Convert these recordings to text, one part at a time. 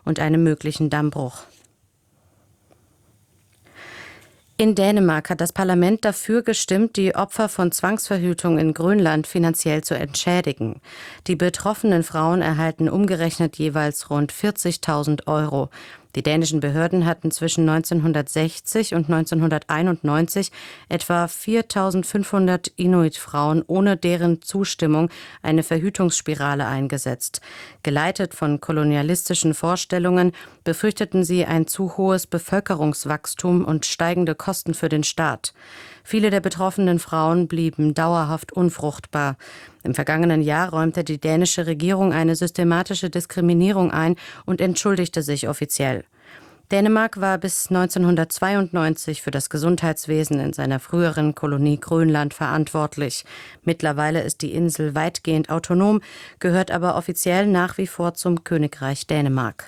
und einem möglichen Dammbruch. In Dänemark hat das Parlament dafür gestimmt, die Opfer von Zwangsverhütung in Grönland finanziell zu entschädigen. Die betroffenen Frauen erhalten umgerechnet jeweils rund 40.000 Euro. Die dänischen Behörden hatten zwischen 1960 und 1991 etwa 4.500 Inuit-Frauen ohne deren Zustimmung eine Verhütungsspirale eingesetzt. Geleitet von kolonialistischen Vorstellungen befürchteten sie ein zu hohes Bevölkerungswachstum und steigende Kosten für den Staat. Viele der betroffenen Frauen blieben dauerhaft unfruchtbar. Im vergangenen Jahr räumte die dänische Regierung eine systematische Diskriminierung ein und entschuldigte sich offiziell. Dänemark war bis 1992 für das Gesundheitswesen in seiner früheren Kolonie Grönland verantwortlich. Mittlerweile ist die Insel weitgehend autonom, gehört aber offiziell nach wie vor zum Königreich Dänemark.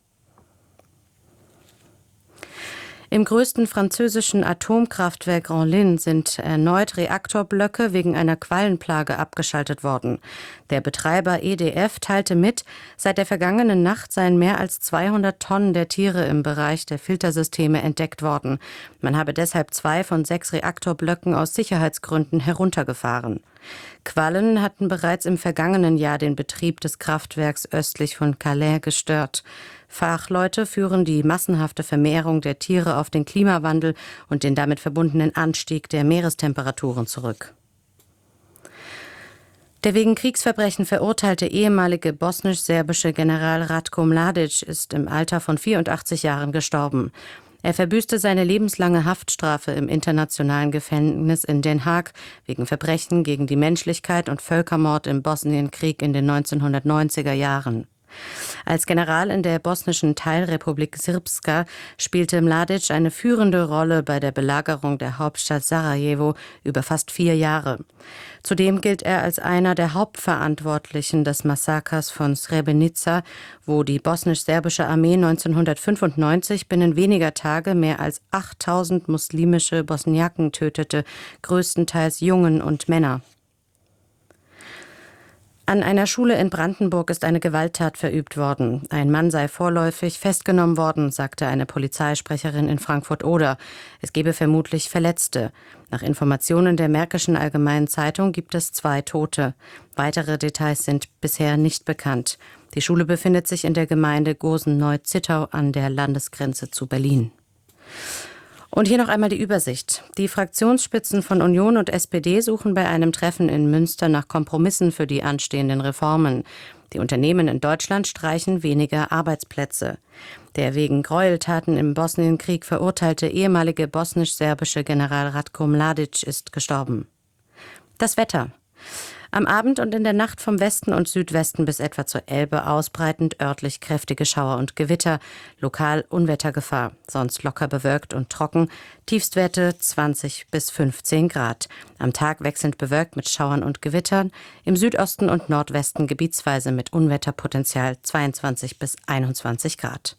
Im größten französischen Atomkraftwerk Grandlin sind erneut Reaktorblöcke wegen einer Quallenplage abgeschaltet worden. Der Betreiber EDF teilte mit, seit der vergangenen Nacht seien mehr als 200 Tonnen der Tiere im Bereich der Filtersysteme entdeckt worden. Man habe deshalb 2 von 6 Reaktorblöcken aus Sicherheitsgründen heruntergefahren. Quallen hatten bereits im vergangenen Jahr den Betrieb des Kraftwerks östlich von Calais gestört. Fachleute führen die massenhafte Vermehrung der Tiere auf den Klimawandel und den damit verbundenen Anstieg der Meerestemperaturen zurück. Der wegen Kriegsverbrechen verurteilte ehemalige bosnisch-serbische General Ratko Mladic ist im Alter von 84 Jahren gestorben. Er verbüßte seine lebenslange Haftstrafe im internationalen Gefängnis in Den Haag wegen Verbrechen gegen die Menschlichkeit und Völkermord im Bosnienkrieg in den 1990er Jahren. Als General in der bosnischen Teilrepublik Srpska spielte Mladic eine führende Rolle bei der Belagerung der Hauptstadt Sarajevo über fast 4 Jahre. Zudem gilt er als einer der Hauptverantwortlichen des Massakers von Srebrenica, wo die bosnisch-serbische Armee 1995 binnen weniger Tage mehr als 8.000 muslimische Bosniaken tötete, größtenteils Jungen und Männer. An einer Schule in Brandenburg ist eine Gewalttat verübt worden. Ein Mann sei vorläufig festgenommen worden, sagte eine Polizeisprecherin in Frankfurt-Oder. Es gebe vermutlich Verletzte. Nach Informationen der Märkischen Allgemeinen Zeitung gibt es 2 Tote. Weitere Details sind bisher nicht bekannt. Die Schule befindet sich in der Gemeinde Gosen-Neu-Zittau an der Landesgrenze zu Berlin. Und hier noch einmal die Übersicht. Die Fraktionsspitzen von Union und SPD suchen bei einem Treffen in Münster nach Kompromissen für die anstehenden Reformen. Die Unternehmen in Deutschland streichen weniger Arbeitsplätze. Der wegen Gräueltaten im Bosnienkrieg verurteilte ehemalige bosnisch-serbische General Ratko Mladic ist gestorben. Das Wetter. Am Abend und in der Nacht vom Westen und Südwesten bis etwa zur Elbe ausbreitend örtlich kräftige Schauer und Gewitter, lokal Unwettergefahr, sonst locker bewölkt und trocken, Tiefstwerte 20 bis 15 Grad. Am Tag wechselnd bewölkt mit Schauern und Gewittern, im Südosten und Nordwesten gebietsweise mit Unwetterpotenzial 22 bis 21 Grad.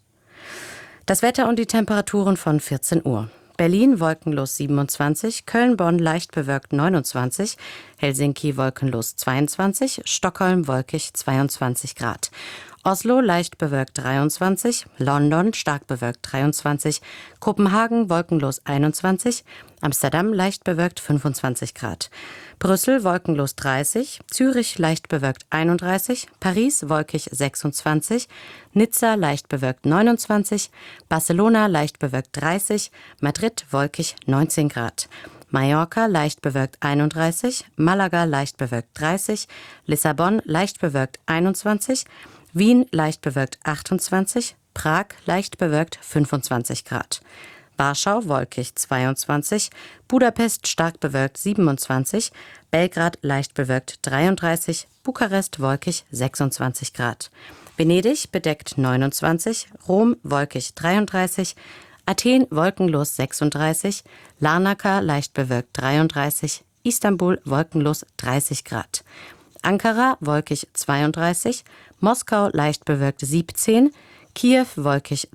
Das Wetter und die Temperaturen von 14 Uhr. Berlin wolkenlos 27, Köln-Bonn leicht bewölkt 29, Helsinki wolkenlos 22, Stockholm wolkig 22 Grad. Oslo leicht bewölkt 23, London stark bewölkt 23, Kopenhagen wolkenlos 21, Amsterdam leicht bewölkt 25 Grad. Brüssel wolkenlos 30, Zürich leicht bewölkt 31, Paris wolkig 26, Nizza leicht bewölkt 29, Barcelona leicht bewölkt 30, Madrid wolkig 19 Grad. Mallorca leicht bewölkt 31, Malaga leicht bewölkt 30, Lissabon leicht bewölkt 21, Wien leicht bewölkt 28, Prag leicht bewölkt 25 Grad. Warschau wolkig 22, Budapest stark bewölkt 27, Belgrad leicht bewölkt 33, Bukarest wolkig 26 Grad. Venedig bedeckt 29, Rom wolkig 33, Athen wolkenlos 36, Larnaca leicht bewölkt 33, Istanbul wolkenlos 30 Grad. Ankara wolkig 32, Moskau leicht bewölkt 17, Kiew wolkig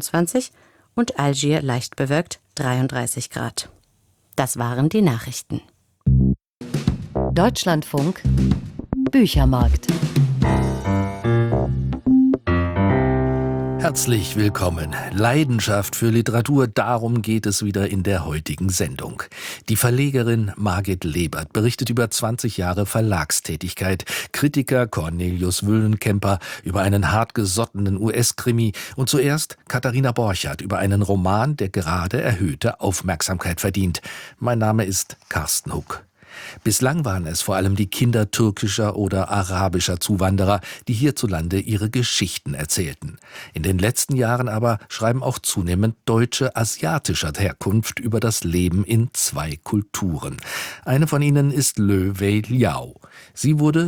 22 und Algier leicht bewölkt 33 Grad. Das waren die Nachrichten. Deutschlandfunk Büchermarkt. Herzlich willkommen. Leidenschaft für Literatur, darum geht es wieder in der heutigen Sendung. Die Verlegerin Margit Lebert berichtet über 20 Jahre Verlagstätigkeit, Kritiker Cornelius Wüllenkemper über einen hartgesottenen US-Krimi und zuerst Katharina Borchardt über einen Roman, der gerade erhöhte Aufmerksamkeit verdient. Mein Name ist Carsten Huck. Bislang waren es vor allem die Kinder türkischer oder arabischer Zuwanderer, die hierzulande ihre Geschichten erzählten. In den letzten Jahren aber schreiben auch zunehmend Deutsche asiatischer Herkunft über das Leben in zwei Kulturen. Eine von ihnen ist Lö Wei Liao. Sie wurde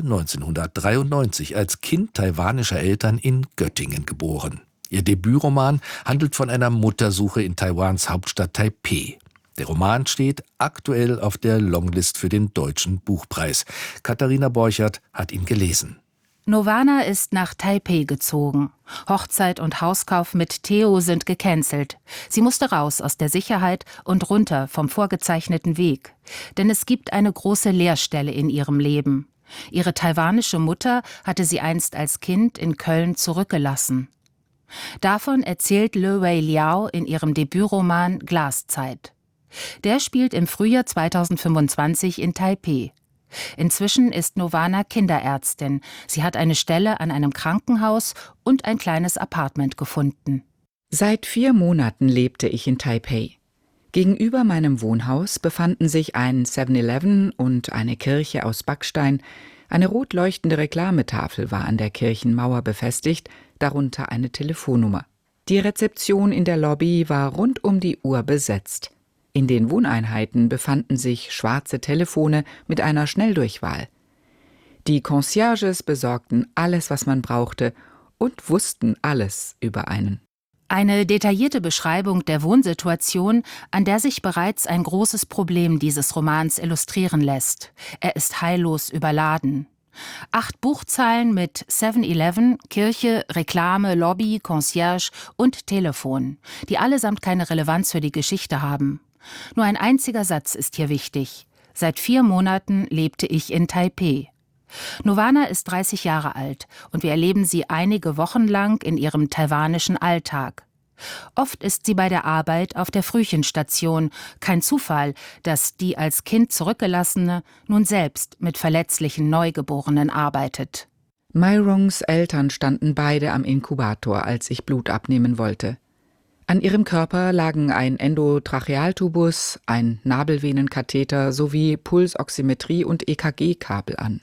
1993 als Kind taiwanischer Eltern in Göttingen geboren. Ihr Debütroman handelt von einer Muttersuche in Taiwans Hauptstadt Taipeh. Der Roman steht aktuell auf der Longlist für den Deutschen Buchpreis. Katharina Borchardt hat ihn gelesen. Novana ist nach Taipeh gezogen. Hochzeit und Hauskauf mit Theo sind gecancelt. Sie musste raus aus der Sicherheit und runter vom vorgezeichneten Weg. Denn es gibt eine große Leerstelle in ihrem Leben. Ihre taiwanische Mutter hatte sie einst als Kind in Köln zurückgelassen. Davon erzählt Lö Wei Liao in ihrem Debütroman Glaszeit. Der spielt im Frühjahr 2025 in Taipeh. Inzwischen ist Novana Kinderärztin. Sie hat eine Stelle an einem Krankenhaus und ein kleines Appartement gefunden. Seit 4 Monaten lebte ich in Taipeh. Gegenüber meinem Wohnhaus befanden sich ein 7-Eleven und eine Kirche aus Backstein. Eine rot leuchtende Reklametafel war an der Kirchenmauer befestigt, darunter eine Telefonnummer. Die Rezeption in der Lobby war rund um die Uhr besetzt. In den Wohneinheiten befanden sich schwarze Telefone mit einer Schnelldurchwahl. Die Concierges besorgten alles, was man brauchte, und wussten alles über einen. Eine detaillierte Beschreibung der Wohnsituation, an der sich bereits ein großes Problem dieses Romans illustrieren lässt. Er ist heillos überladen. 8 Buchzeilen mit 7-Eleven, Kirche, Reklame, Lobby, Concierge und Telefon, die allesamt keine Relevanz für die Geschichte haben. Nur ein einziger Satz ist hier wichtig. Seit 4 Monaten lebte ich in Taipeh. Novana ist 30 Jahre alt und wir erleben sie einige Wochen lang in ihrem taiwanischen Alltag. Oft ist sie bei der Arbeit auf der Frühchenstation. Kein Zufall, dass die als Kind Zurückgelassene nun selbst mit verletzlichen Neugeborenen arbeitet. Myrongs Eltern standen beide am Inkubator, als ich Blut abnehmen wollte. An ihrem Körper lagen ein Endotrachealtubus, ein Nabelvenenkatheter sowie Pulsoximetrie- und EKG-Kabel an.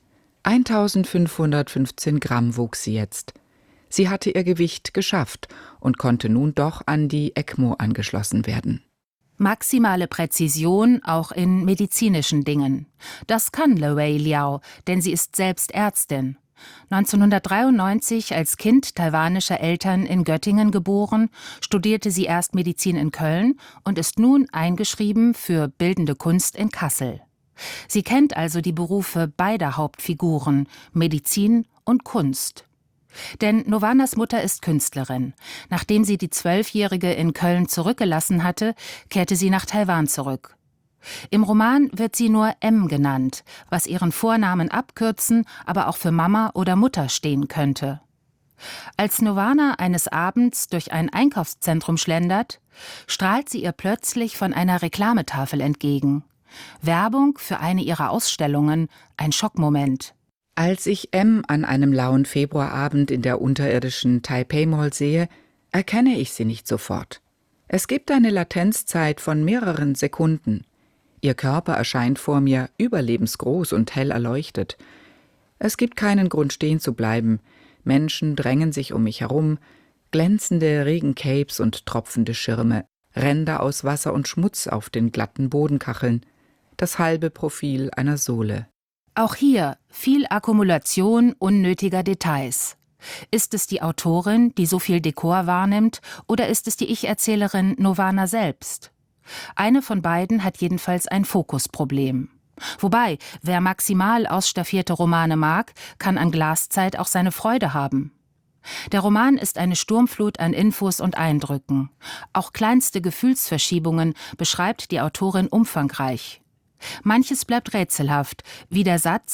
1515 Gramm wog sie jetzt. Sie hatte ihr Gewicht geschafft und konnte nun doch an die ECMO angeschlossen werden. Maximale Präzision auch in medizinischen Dingen. Das kann Lö Wei Liao, denn sie ist selbst Ärztin. 1993 als Kind taiwanischer Eltern in Göttingen geboren, studierte sie erst Medizin in Köln und ist nun eingeschrieben für Bildende Kunst in Kassel. Sie kennt also die Berufe beider Hauptfiguren, Medizin und Kunst. Denn Novanas Mutter ist Künstlerin. Nachdem sie die 12-Jährige in Köln zurückgelassen hatte, kehrte sie nach Taiwan zurück. Im Roman wird sie nur M genannt, was ihren Vornamen abkürzen, aber auch für Mama oder Mutter stehen könnte. Als Novana eines Abends durch ein Einkaufszentrum schlendert, strahlt sie ihr plötzlich von einer Reklametafel entgegen. Werbung für eine ihrer Ausstellungen, ein Schockmoment. Als ich M an einem lauen Februarabend in der unterirdischen Taipei Mall sehe, erkenne ich sie nicht sofort. Es gibt eine Latenzzeit von mehreren Sekunden. Ihr Körper erscheint vor mir überlebensgroß und hell erleuchtet. Es gibt keinen Grund, stehen zu bleiben. Menschen drängen sich um mich herum, glänzende Regencapes und tropfende Schirme, Ränder aus Wasser und Schmutz auf den glatten Bodenkacheln, das halbe Profil einer Sohle. Auch hier viel Akkumulation unnötiger Details. Ist es die Autorin, die so viel Dekor wahrnimmt, oder ist es die Ich-Erzählerin Novana selbst? Eine von beiden hat jedenfalls ein Fokusproblem. Wobei, wer maximal ausstaffierte Romane mag, kann an Glaszeit auch seine Freude haben. Der Roman ist eine Sturmflut an Infos und Eindrücken. Auch kleinste Gefühlsverschiebungen beschreibt die Autorin umfangreich. Manches bleibt rätselhaft, wie der Satz: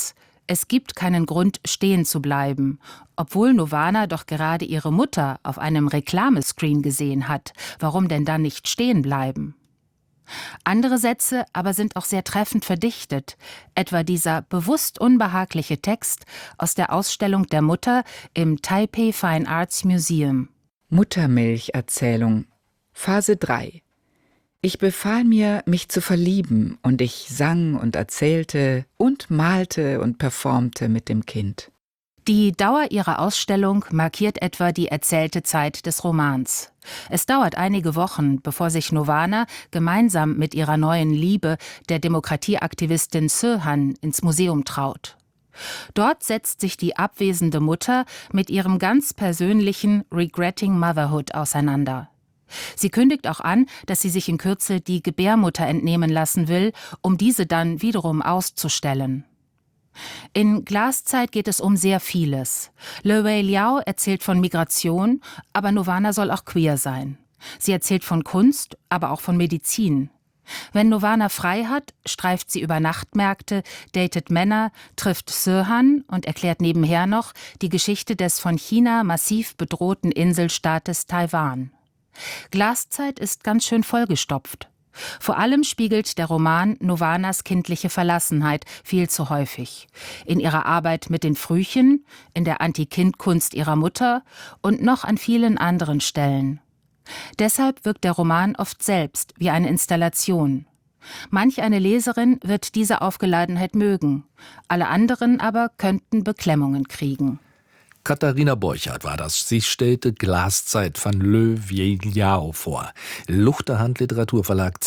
Es gibt keinen Grund, stehen zu bleiben, obwohl Nirvana doch gerade ihre Mutter auf einem Reklamescreen gesehen hat. Warum denn dann nicht stehen bleiben? Andere Sätze aber sind auch sehr treffend verdichtet, etwa dieser bewusst unbehagliche Text aus der Ausstellung der Mutter im Taipei Fine Arts Museum. Muttermilcherzählung, Phase 3. Ich befahl mir, mich zu verlieben, und ich sang und erzählte und malte und performte mit dem Kind. Die Dauer ihrer Ausstellung markiert etwa die erzählte Zeit des Romans. Es dauert einige Wochen, bevor sich Nirvana gemeinsam mit ihrer neuen Liebe, der Demokratieaktivistin Seo-han, ins Museum traut. Dort setzt sich die abwesende Mutter mit ihrem ganz persönlichen Regretting Motherhood auseinander. Sie kündigt auch an, dass sie sich in Kürze die Gebärmutter entnehmen lassen will, um diese dann wiederum auszustellen. In Glaszeit geht es um sehr vieles. Le Wei Liao erzählt von Migration, aber Nirvana soll auch queer sein. Sie erzählt von Kunst, aber auch von Medizin. Wenn Nirvana frei hat, streift sie über Nachtmärkte, datet Männer, trifft Seo-han und erklärt nebenher noch die Geschichte des von China massiv bedrohten Inselstaates Taiwan. Glaszeit ist ganz schön vollgestopft. Vor allem spiegelt der Roman Nirvanas kindliche Verlassenheit viel zu häufig. In ihrer Arbeit mit den Frühchen, in der Anti-Kind-Kunst ihrer Mutter und noch an vielen anderen Stellen. Deshalb wirkt der Roman oft selbst wie eine Installation. Manch eine Leserin wird diese Aufgeladenheit mögen, alle anderen aber könnten Beklemmungen kriegen. Katharina Borchardt war das. Sie stellte Glaszeit von Le Wei Liao vor. Luchterhand Literaturverlag,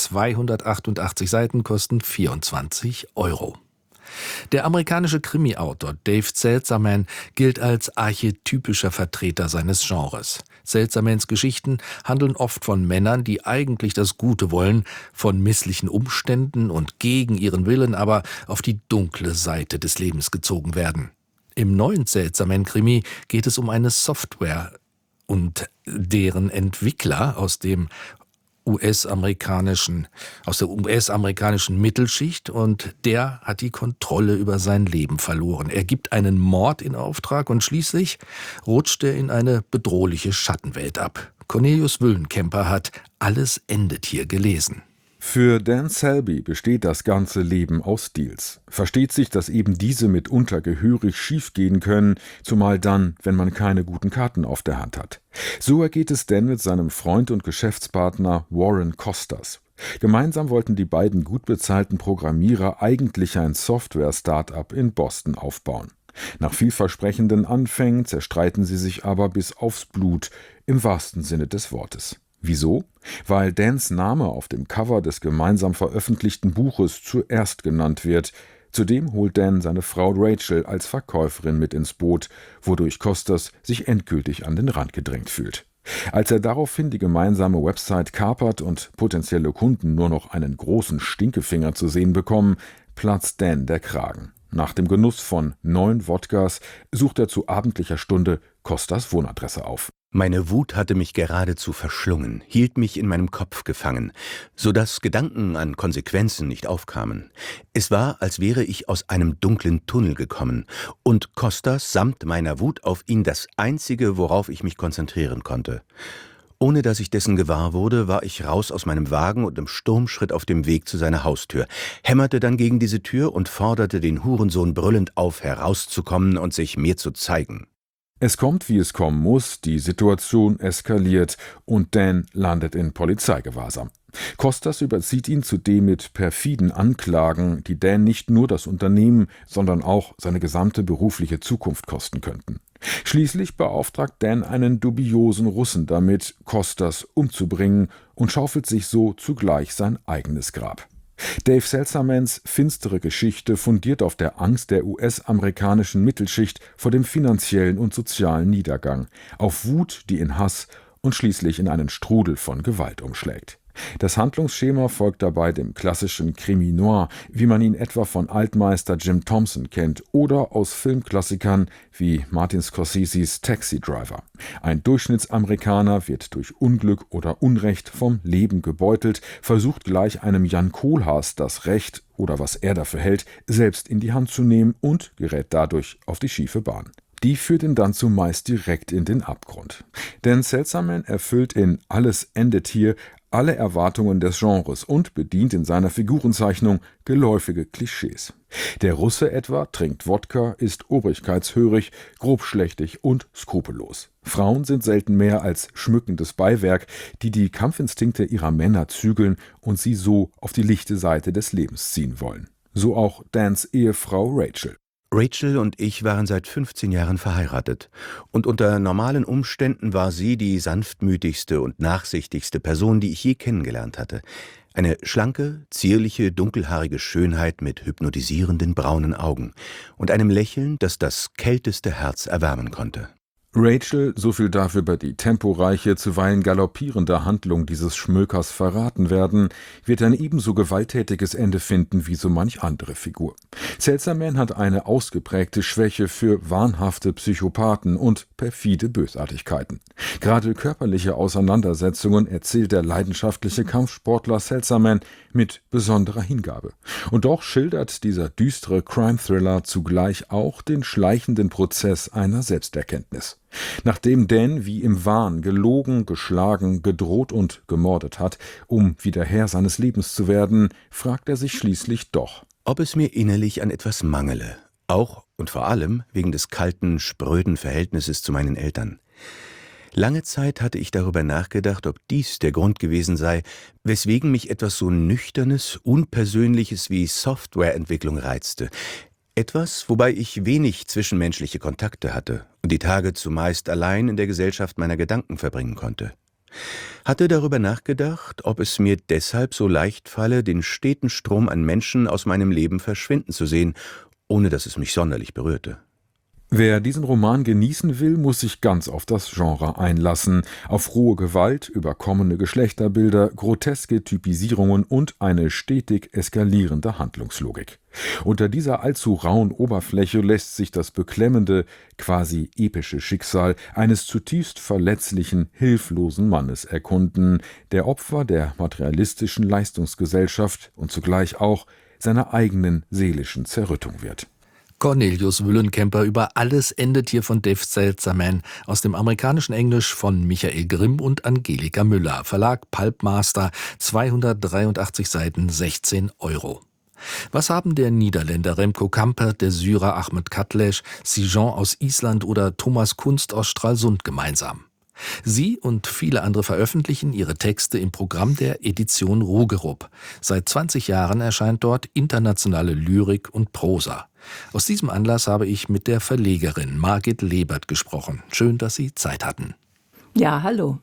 288 Seiten, kosten 24 €. Der amerikanische Krimi-Autor Dave Seltzerman gilt als archetypischer Vertreter seines Genres. Seltzermans Geschichten handeln oft von Männern, die eigentlich das Gute wollen, von misslichen Umständen und gegen ihren Willen aber auf die dunkle Seite des Lebens gezogen werden. Im neuen Seltzerman-Krimi geht es um eine Software und deren Entwickler aus der US-amerikanischen Mittelschicht, und der hat die Kontrolle über sein Leben verloren. Er gibt einen Mord in Auftrag und schließlich rutscht er in eine bedrohliche Schattenwelt ab. Cornelius Wüllenkemper hat Alles endet hier gelesen. Für Dan Selby besteht das ganze Leben aus Deals. Versteht sich, dass eben diese mitunter gehörig schiefgehen können, zumal dann, wenn man keine guten Karten auf der Hand hat. So ergeht es Dan mit seinem Freund und Geschäftspartner Warren Costas. Gemeinsam wollten die beiden gut bezahlten Programmierer eigentlich ein Software-Startup in Boston aufbauen. Nach vielversprechenden Anfängen zerstreiten sie sich aber bis aufs Blut, im wahrsten Sinne des Wortes. Wieso? Weil Dans Name auf dem Cover des gemeinsam veröffentlichten Buches zuerst genannt wird. Zudem holt Dan seine Frau Rachel als Verkäuferin mit ins Boot, wodurch Costas sich endgültig an den Rand gedrängt fühlt. Als er daraufhin die gemeinsame Website kapert und potenzielle Kunden nur noch einen großen Stinkefinger zu sehen bekommen, platzt Dan der Kragen. Nach dem Genuss von 9 Wodkas sucht er zu abendlicher Stunde Costas Wohnadresse auf. Meine Wut hatte mich geradezu verschlungen, hielt mich in meinem Kopf gefangen, sodass Gedanken an Konsequenzen nicht aufkamen. Es war, als wäre ich aus einem dunklen Tunnel gekommen und Costas samt meiner Wut auf ihn das Einzige, worauf ich mich konzentrieren konnte. Ohne dass ich dessen gewahr wurde, war ich raus aus meinem Wagen und im Sturmschritt auf dem Weg zu seiner Haustür, hämmerte dann gegen diese Tür und forderte den Hurensohn brüllend auf, herauszukommen und sich mir zu zeigen. Es kommt, wie es kommen muss, die Situation eskaliert und Dan landet in Polizeigewahrsam. Costas überzieht ihn zudem mit perfiden Anklagen, die Dan nicht nur das Unternehmen, sondern auch seine gesamte berufliche Zukunft kosten könnten. Schließlich beauftragt Dan einen dubiosen Russen damit, Costas umzubringen, und schaufelt sich so zugleich sein eigenes Grab. Dave Seltzermans finstere Geschichte fundiert auf der Angst der US-amerikanischen Mittelschicht vor dem finanziellen und sozialen Niedergang, auf Wut, die in Hass und schließlich in einen Strudel von Gewalt umschlägt. Das Handlungsschema folgt dabei dem klassischen Krimi Noir, wie man ihn etwa von Altmeister Jim Thompson kennt oder aus Filmklassikern wie Martin Scorseses Taxi Driver. Ein Durchschnittsamerikaner wird durch Unglück oder Unrecht vom Leben gebeutelt, versucht gleich einem Jan Kohlhaas das Recht oder was er dafür hält, selbst in die Hand zu nehmen und gerät dadurch auf die schiefe Bahn. Die führt ihn dann zumeist direkt in den Abgrund. Dan Selzerman erfüllt in Alles endet hier alle Erwartungen des Genres und bedient in seiner Figurenzeichnung geläufige Klischees. Der Russe etwa trinkt Wodka, ist obrigkeitshörig, grobschlächtig und skrupellos. Frauen sind selten mehr als schmückendes Beiwerk, die die Kampfinstinkte ihrer Männer zügeln und sie so auf die lichte Seite des Lebens ziehen wollen. So auch Dans Ehefrau Rachel. Rachel und ich waren seit 15 Jahren verheiratet, und unter normalen Umständen war sie die sanftmütigste und nachsichtigste Person, die ich je kennengelernt hatte. Eine schlanke, zierliche, dunkelhaarige Schönheit mit hypnotisierenden braunen Augen und einem Lächeln, das das kälteste Herz erwärmen konnte. Rachel, so viel darf über die temporeiche, zuweilen galoppierende Handlung dieses Schmökers verraten werden, wird ein ebenso gewalttätiges Ende finden wie so manch andere Figur. Selzerman hat eine ausgeprägte Schwäche für wahnhafte Psychopathen und perfide Bösartigkeiten. Gerade körperliche Auseinandersetzungen erzählt der leidenschaftliche Kampfsportler Selzerman mit besonderer Hingabe. Und doch schildert dieser düstere Crime-Thriller zugleich auch den schleichenden Prozess einer Selbsterkenntnis. Nachdem Dan wie im Wahn gelogen, geschlagen, gedroht und gemordet hat, um wieder Herr seines Lebens zu werden, fragt er sich schließlich doch, ob es mir innerlich an etwas mangele, auch und vor allem wegen des kalten, spröden Verhältnisses zu meinen Eltern. Lange Zeit hatte ich darüber nachgedacht, ob dies der Grund gewesen sei, weswegen mich etwas so Nüchternes, Unpersönliches wie Softwareentwicklung reizte. Etwas, wobei ich wenig zwischenmenschliche Kontakte hatte und die Tage zumeist allein in der Gesellschaft meiner Gedanken verbringen konnte. Hatte darüber nachgedacht, ob es mir deshalb so leicht falle, den steten Strom an Menschen aus meinem Leben verschwinden zu sehen, ohne dass es mich sonderlich berührte. Wer diesen Roman genießen will, muss sich ganz auf das Genre einlassen, auf rohe Gewalt, überkommene Geschlechterbilder, groteske Typisierungen und eine stetig eskalierende Handlungslogik. Unter dieser allzu rauen Oberfläche lässt sich das beklemmende, quasi epische Schicksal eines zutiefst verletzlichen, hilflosen Mannes erkunden, der Opfer der materialistischen Leistungsgesellschaft und zugleich auch seiner eigenen seelischen Zerrüttung wird. Cornelius Wüllenkemper über Alles endet hier von Dave Selzerman aus dem amerikanischen Englisch von Michael Grimm und Angelika Müller. Verlag Pulpmaster, 283 Seiten, 16 €. Was haben der Niederländer Remco Kampert, der Syrer Ahmed Katleş, Sijan aus Island oder Thomas Kunst aus Stralsund gemeinsam? Sie und viele andere veröffentlichen ihre Texte im Programm der Edition Rugerup. Seit 20 Jahren erscheint dort internationale Lyrik und Prosa. Aus diesem Anlass habe ich mit der Verlegerin Margit Lebert gesprochen. Schön, dass Sie Zeit hatten. Ja, hallo.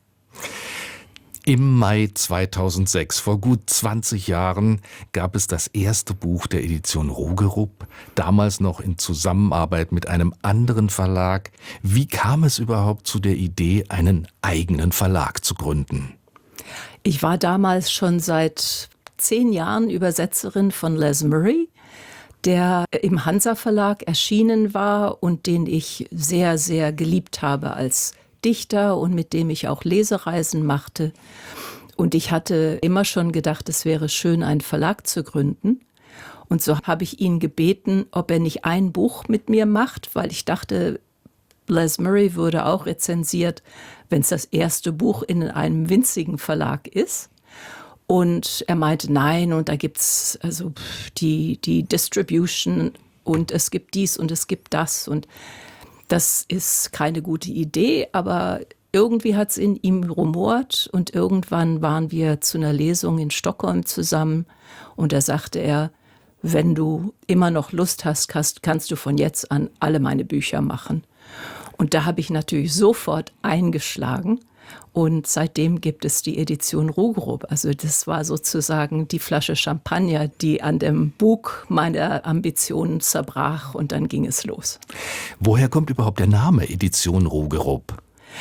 Im Mai 2006, vor gut 20 Jahren, gab es das erste Buch der Edition Rugerup, damals noch in Zusammenarbeit mit einem anderen Verlag. Wie kam es überhaupt zu der Idee, einen eigenen Verlag zu gründen? Ich war damals schon seit 10 Jahren Übersetzerin von Les Murray, der im Hansa Verlag erschienen war und den ich sehr, sehr geliebt habe als Dichter und mit dem ich auch Lesereisen machte. Und ich hatte immer schon gedacht, es wäre schön, einen Verlag zu gründen. Und so habe ich ihn gebeten, ob er nicht ein Buch mit mir macht, weil ich dachte, Les Murray würde auch rezensiert, wenn es das erste Buch in einem winzigen Verlag ist. Und er meinte, nein, und da gibt's also die Distribution und es gibt dies und es gibt das und das ist keine gute Idee, aber irgendwie hat es in ihm rumort und irgendwann waren wir zu einer Lesung in Stockholm zusammen und da sagte er, wenn du immer noch Lust hast, kannst du von jetzt an alle meine Bücher machen. Und da habe ich natürlich sofort eingeschlagen und seitdem gibt es die Edition Rugerup. Also das war sozusagen die Flasche Champagner, die an dem Bug meiner Ambitionen zerbrach und dann ging es los. Woher kommt überhaupt der Name Edition Rugerup?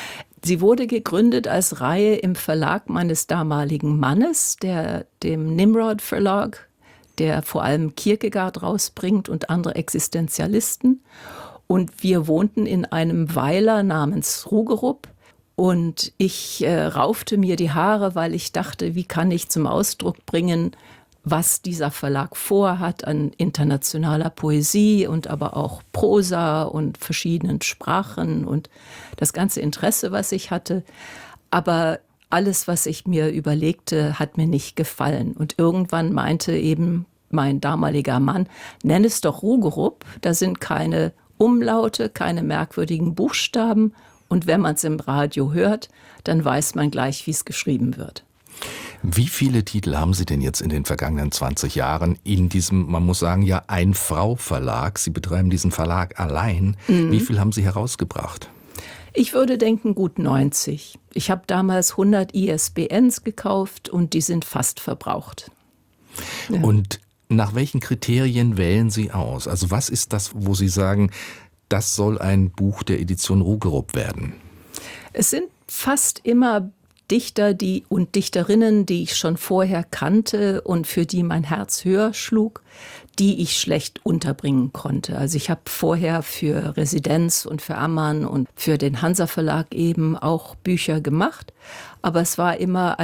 Sie wurde gegründet als Reihe im Verlag meines damaligen Mannes, dem Nimrod Verlag, der vor allem Kierkegaard rausbringt und andere Existenzialisten. Und wir wohnten in einem Weiler namens Rugerup. Und ich raufte mir die Haare, weil ich dachte, wie kann ich zum Ausdruck bringen, was dieser Verlag vorhat an internationaler Poesie und aber auch Prosa und verschiedenen Sprachen und das ganze Interesse, was ich hatte. Aber alles, was ich mir überlegte, hat mir nicht gefallen. Und irgendwann meinte eben mein damaliger Mann, nenn es doch Rugerup, da sind keine Umlaute, keine merkwürdigen Buchstaben. Und wenn man es im Radio hört, dann weiß man gleich, wie es geschrieben wird. Wie viele Titel haben Sie denn jetzt in den vergangenen 20 Jahren in diesem, man muss sagen, ja Ein-Frau-Verlag? Sie betreiben diesen Verlag allein. Wie viel haben Sie herausgebracht? Ich würde denken, gut 90. Ich habe damals 100 ISBNs gekauft und die sind fast verbraucht. Ja. Und nach welchen Kriterien wählen Sie aus? Also was ist das, wo Sie sagen, das soll ein Buch der Edition Rugerup werden? Es sind fast immer Dichter und Dichterinnen, die ich schon vorher kannte und für die mein Herz höher schlug, die ich schlecht unterbringen konnte. Also ich habe vorher für Residenz und für Ammann und für den Hansa Verlag eben auch Bücher gemacht, aber es war immer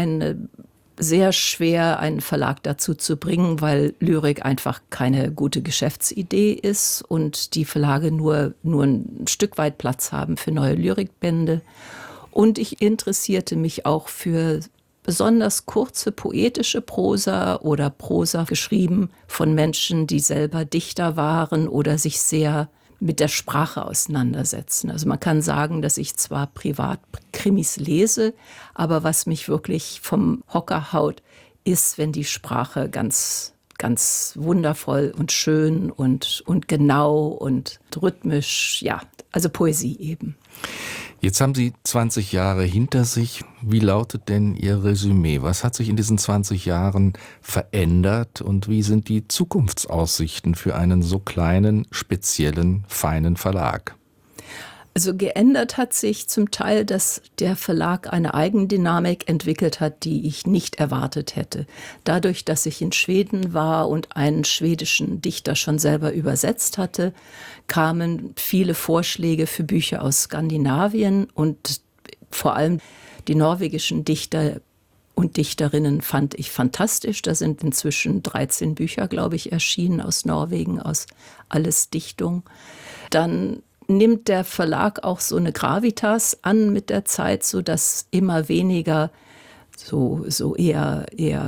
sehr schwer, einen Verlag dazu zu bringen, weil Lyrik einfach keine gute Geschäftsidee ist und die Verlage nur ein Stück weit Platz haben für neue Lyrikbände. Und ich interessierte mich auch für besonders kurze poetische Prosa oder Prosa geschrieben von Menschen, die selber Dichter waren oder sich sehr mit der Sprache auseinandersetzen. Also man kann sagen, dass ich zwar privat Krimis lese, aber was mich wirklich vom Hocker haut, ist, wenn die Sprache ganz, ganz wundervoll und schön und genau und rhythmisch, ja, also Poesie eben. Jetzt haben Sie 20 Jahre hinter sich. Wie lautet denn Ihr Resümee? Was hat sich in diesen 20 Jahren verändert und wie sind die Zukunftsaussichten für einen so kleinen, speziellen, feinen Verlag? Also geändert hat sich zum Teil, dass der Verlag eine Eigendynamik entwickelt hat, die ich nicht erwartet hätte. Dadurch, dass ich in Schweden war und einen schwedischen Dichter schon selber übersetzt hatte, kamen viele Vorschläge für Bücher aus Skandinavien und vor allem die norwegischen Dichter und Dichterinnen fand ich fantastisch. Da sind inzwischen 13 Bücher, glaube ich, erschienen aus Norwegen, aus Alles Dichtung. Dann nimmt der Verlag auch so eine Gravitas an mit der Zeit, sodass immer weniger so eher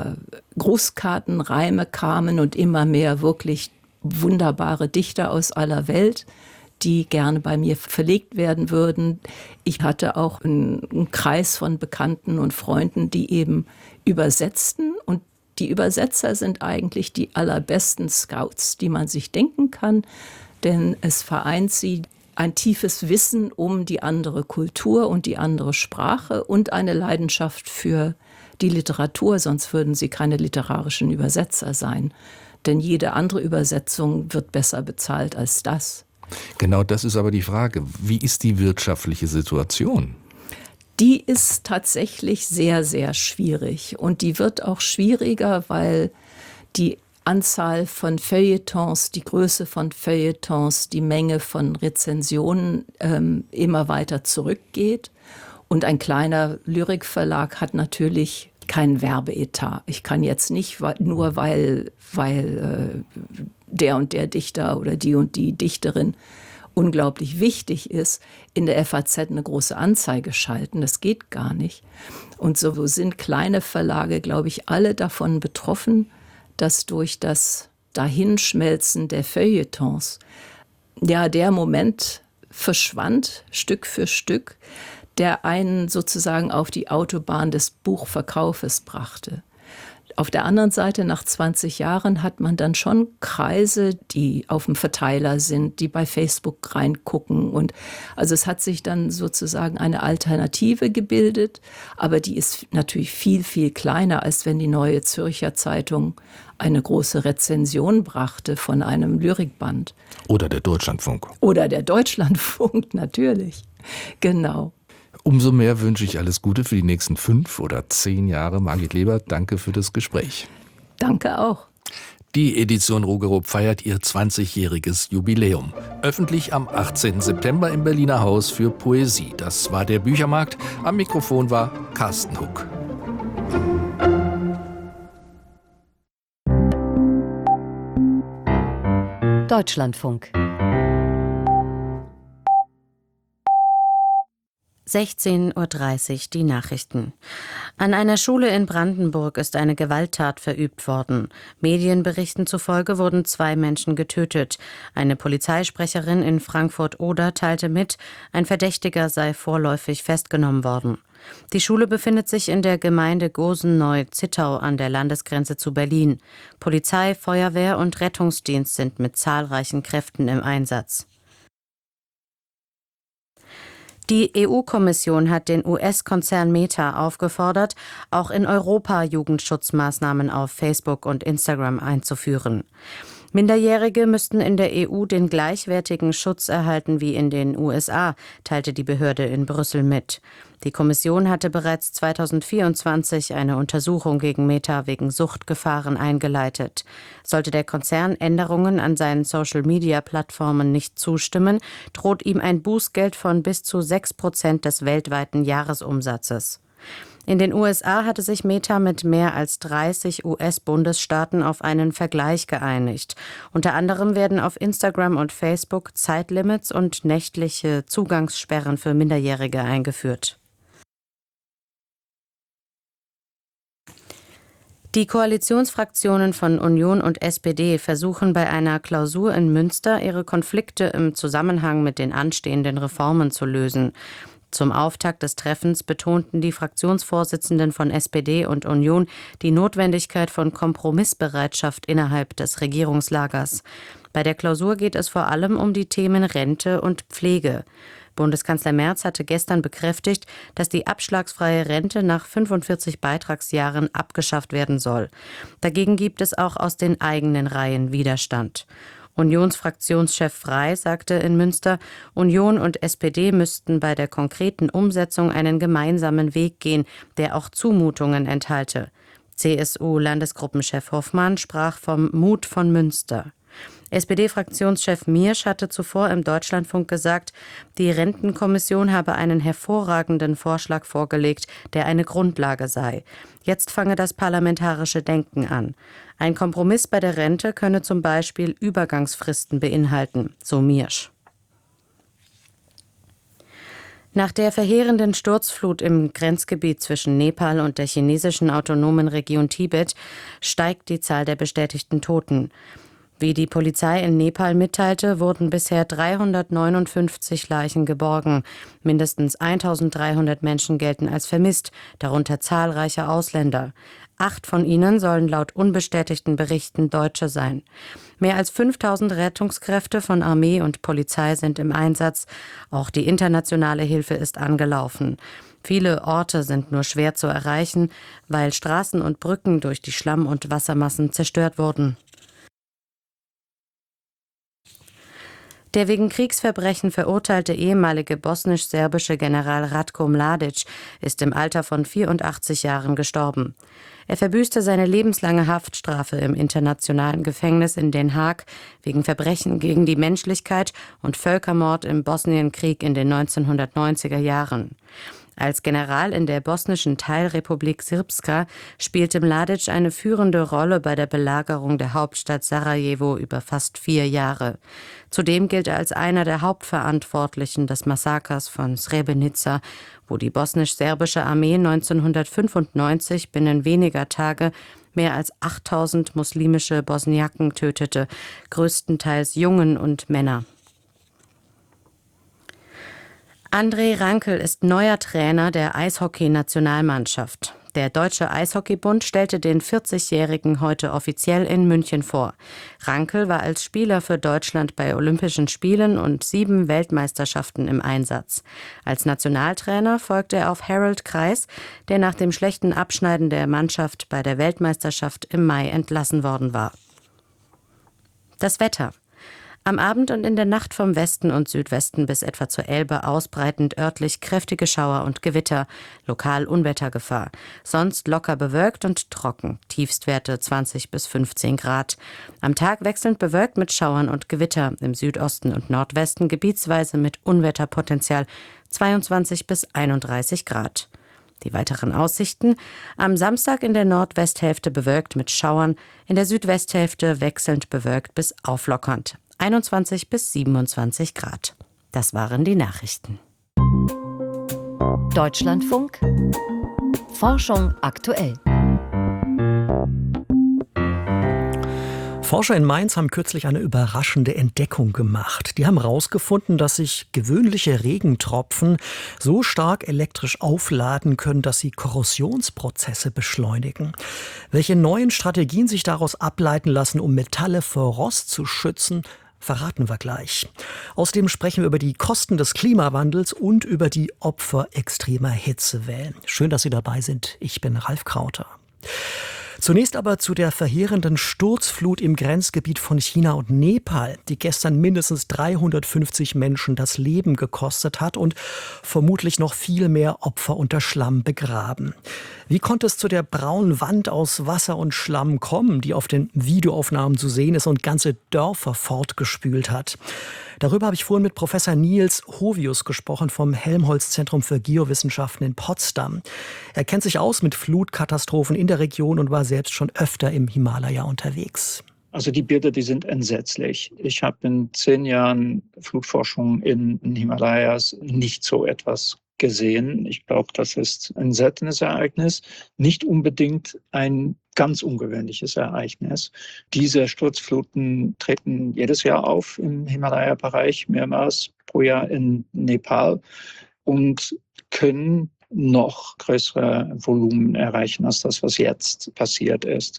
Grußkartenreime kamen und immer mehr wirklich wunderbare Dichter aus aller Welt, die gerne bei mir verlegt werden würden. Ich hatte auch einen Kreis von Bekannten und Freunden, die eben übersetzten. Und die Übersetzer sind eigentlich die allerbesten Scouts, die man sich denken kann, denn es vereint sie ein tiefes Wissen um die andere Kultur und die andere Sprache und eine Leidenschaft für die Literatur, sonst würden sie keine literarischen Übersetzer sein. Denn jede andere Übersetzung wird besser bezahlt als das. Genau, das ist aber die Frage. Wie ist die wirtschaftliche Situation? Die ist tatsächlich sehr, sehr schwierig. Und die wird auch schwieriger, weil die Anzahl von Feuilletons, die Größe von Feuilletons, die Menge von Rezensionen immer weiter zurückgeht. Und ein kleiner Lyrikverlag hat natürlich keinen Werbeetat. Ich kann jetzt nicht, nur weil der und der Dichter oder die Dichterin unglaublich wichtig ist, in der FAZ eine große Anzeige schalten. Das geht gar nicht. Und so sind kleine Verlage, glaube ich, alle davon betroffen, dass durch das Dahinschmelzen der Feuilletons ja der Moment verschwand, Stück für Stück, der einen sozusagen auf die Autobahn des Buchverkaufes brachte. Auf der anderen Seite, nach 20 Jahren, hat man dann schon Kreise, die auf dem Verteiler sind, die bei Facebook reingucken. Und also es hat sich dann sozusagen eine Alternative gebildet, aber die ist natürlich viel, viel kleiner, als wenn die Neue Zürcher Zeitung eine große Rezension brachte von einem Lyrikband. Oder der Deutschlandfunk. Oder der Deutschlandfunk, natürlich. Genau. Umso mehr wünsche ich alles Gute für die nächsten 5 oder 10 Jahre. Margit Lebert, danke für das Gespräch. Danke auch. Die Edition Rugerup feiert ihr 20-jähriges Jubiläum. Öffentlich am 18. September im Berliner Haus für Poesie. Das war der Büchermarkt. Am Mikrofon war Carsten Huck. Deutschlandfunk. 16:30 Uhr die Nachrichten. An einer Schule in Brandenburg ist eine Gewalttat verübt worden. Medienberichten zufolge wurden 2 Menschen getötet. Eine Polizeisprecherin in Frankfurt-Oder teilte mit, ein Verdächtiger sei vorläufig festgenommen worden. Die Schule befindet sich in der Gemeinde Gosen-Neu-Zittau an der Landesgrenze zu Berlin. Polizei, Feuerwehr und Rettungsdienst sind mit zahlreichen Kräften im Einsatz. Die EU-Kommission hat den US-Konzern Meta aufgefordert, auch in Europa Jugendschutzmaßnahmen auf Facebook und Instagram einzuführen. Minderjährige müssten in der EU den gleichwertigen Schutz erhalten wie in den USA, teilte die Behörde in Brüssel mit. Die Kommission hatte bereits 2024 eine Untersuchung gegen Meta wegen Suchtgefahren eingeleitet. Sollte der Konzern Änderungen an seinen Social-Media-Plattformen nicht zustimmen, droht ihm ein Bußgeld von bis zu 6% des weltweiten Jahresumsatzes. In den USA hatte sich Meta mit mehr als 30 US-Bundesstaaten auf einen Vergleich geeinigt. Unter anderem werden auf Instagram und Facebook Zeitlimits und nächtliche Zugangssperren für Minderjährige eingeführt. Die Koalitionsfraktionen von Union und SPD versuchen bei einer Klausur in Münster, ihre Konflikte im Zusammenhang mit den anstehenden Reformen zu lösen. Zum Auftakt des Treffens betonten die Fraktionsvorsitzenden von SPD und Union die Notwendigkeit von Kompromissbereitschaft innerhalb des Regierungslagers. Bei der Klausur geht es vor allem um die Themen Rente und Pflege. Bundeskanzler Merz hatte gestern bekräftigt, dass die abschlagsfreie Rente nach 45 Beitragsjahren abgeschafft werden soll. Dagegen gibt es auch aus den eigenen Reihen Widerstand. Unionsfraktionschef Frey sagte in Münster, Union und SPD müssten bei der konkreten Umsetzung einen gemeinsamen Weg gehen, der auch Zumutungen enthalte. CSU-Landesgruppenchef Hoffmann sprach vom Mut von Münster. SPD-Fraktionschef Miersch hatte zuvor im Deutschlandfunk gesagt, die Rentenkommission habe einen hervorragenden Vorschlag vorgelegt, der eine Grundlage sei. Jetzt fange das parlamentarische Denken an. Ein Kompromiss bei der Rente könne zum Beispiel Übergangsfristen beinhalten, so Miersch. Nach der verheerenden Sturzflut im Grenzgebiet zwischen Nepal und der chinesischen autonomen Region Tibet steigt die Zahl der bestätigten Toten. Wie die Polizei in Nepal mitteilte, wurden bisher 359 Leichen geborgen. Mindestens 1300 Menschen gelten als vermisst, darunter zahlreiche Ausländer. 8 von ihnen sollen laut unbestätigten Berichten Deutsche sein. Mehr als 5000 Rettungskräfte von Armee und Polizei sind im Einsatz. Auch die internationale Hilfe ist angelaufen. Viele Orte sind nur schwer zu erreichen, weil Straßen und Brücken durch die Schlamm- und Wassermassen zerstört wurden. Der wegen Kriegsverbrechen verurteilte ehemalige bosnisch-serbische General Ratko Mladic ist im Alter von 84 Jahren gestorben. Er verbüßte seine lebenslange Haftstrafe im internationalen Gefängnis in Den Haag wegen Verbrechen gegen die Menschlichkeit und Völkermord im Bosnienkrieg in den 1990er Jahren. Als General in der bosnischen Teilrepublik Srpska spielte Mladic eine führende Rolle bei der Belagerung der Hauptstadt Sarajevo über fast 4 Jahre. Zudem gilt er als einer der Hauptverantwortlichen des Massakers von Srebrenica, wo die bosnisch-serbische Armee 1995 binnen weniger Tage mehr als 8000 muslimische Bosniaken tötete, größtenteils Jungen und Männer. André Rankel ist neuer Trainer der Eishockey-Nationalmannschaft. Der Deutsche Eishockeybund stellte den 40-Jährigen heute offiziell in München vor. Rankel war als Spieler für Deutschland bei Olympischen Spielen und 7 Weltmeisterschaften im Einsatz. Als Nationaltrainer folgte er auf Harold Kreis, der nach dem schlechten Abschneiden der Mannschaft bei der Weltmeisterschaft im Mai entlassen worden war. Das Wetter. Am Abend und in der Nacht vom Westen und Südwesten bis etwa zur Elbe ausbreitend örtlich kräftige Schauer und Gewitter, lokal Unwettergefahr. Sonst locker bewölkt und trocken, Tiefstwerte 20 bis 15 Grad. Am Tag wechselnd bewölkt mit Schauern und Gewitter, im Südosten und Nordwesten gebietsweise mit Unwetterpotenzial 22 bis 31 Grad. Die weiteren Aussichten: am Samstag in der Nordwesthälfte bewölkt mit Schauern, in der Südwesthälfte wechselnd bewölkt bis auflockernd, 21 bis 27 Grad. Das waren die Nachrichten. Deutschlandfunk. Forschung aktuell. Forscher in Mainz haben kürzlich eine überraschende Entdeckung gemacht. Die haben herausgefunden, dass sich gewöhnliche Regentropfen so stark elektrisch aufladen können, dass sie Korrosionsprozesse beschleunigen. Welche neuen Strategien sich daraus ableiten lassen, um Metalle vor Rost zu schützen, verraten wir gleich. Außerdem sprechen wir über die Kosten des Klimawandels und über die Opfer extremer Hitzewellen. Schön, dass Sie dabei sind. Ich bin Ralf Krauter. Zunächst aber zu der verheerenden Sturzflut im Grenzgebiet von China und Nepal, die gestern mindestens 350 Menschen das Leben gekostet hat und vermutlich noch viel mehr Opfer unter Schlamm begraben. Wie konnte es zu der braunen Wand aus Wasser und Schlamm kommen, die auf den Videoaufnahmen zu sehen ist und ganze Dörfer fortgespült hat? Darüber habe ich vorhin mit Professor Niels Hovius gesprochen vom Helmholtz-Zentrum für Geowissenschaften in Potsdam. Er kennt sich aus mit Flutkatastrophen in der Region und war selbst schon öfter im Himalaya unterwegs. Also die Bilder, die sind entsetzlich. Ich habe in 10 Jahren Flutforschung in den Himalayas nicht so etwas gesehen. Ich glaube, das ist ein seltenes Ereignis, nicht unbedingt ein ganz ungewöhnliches Ereignis. Diese Sturzfluten treten jedes Jahr auf im Himalaya-Bereich, mehrmals pro Jahr in Nepal und können noch größere Volumen erreichen als das, was jetzt passiert ist.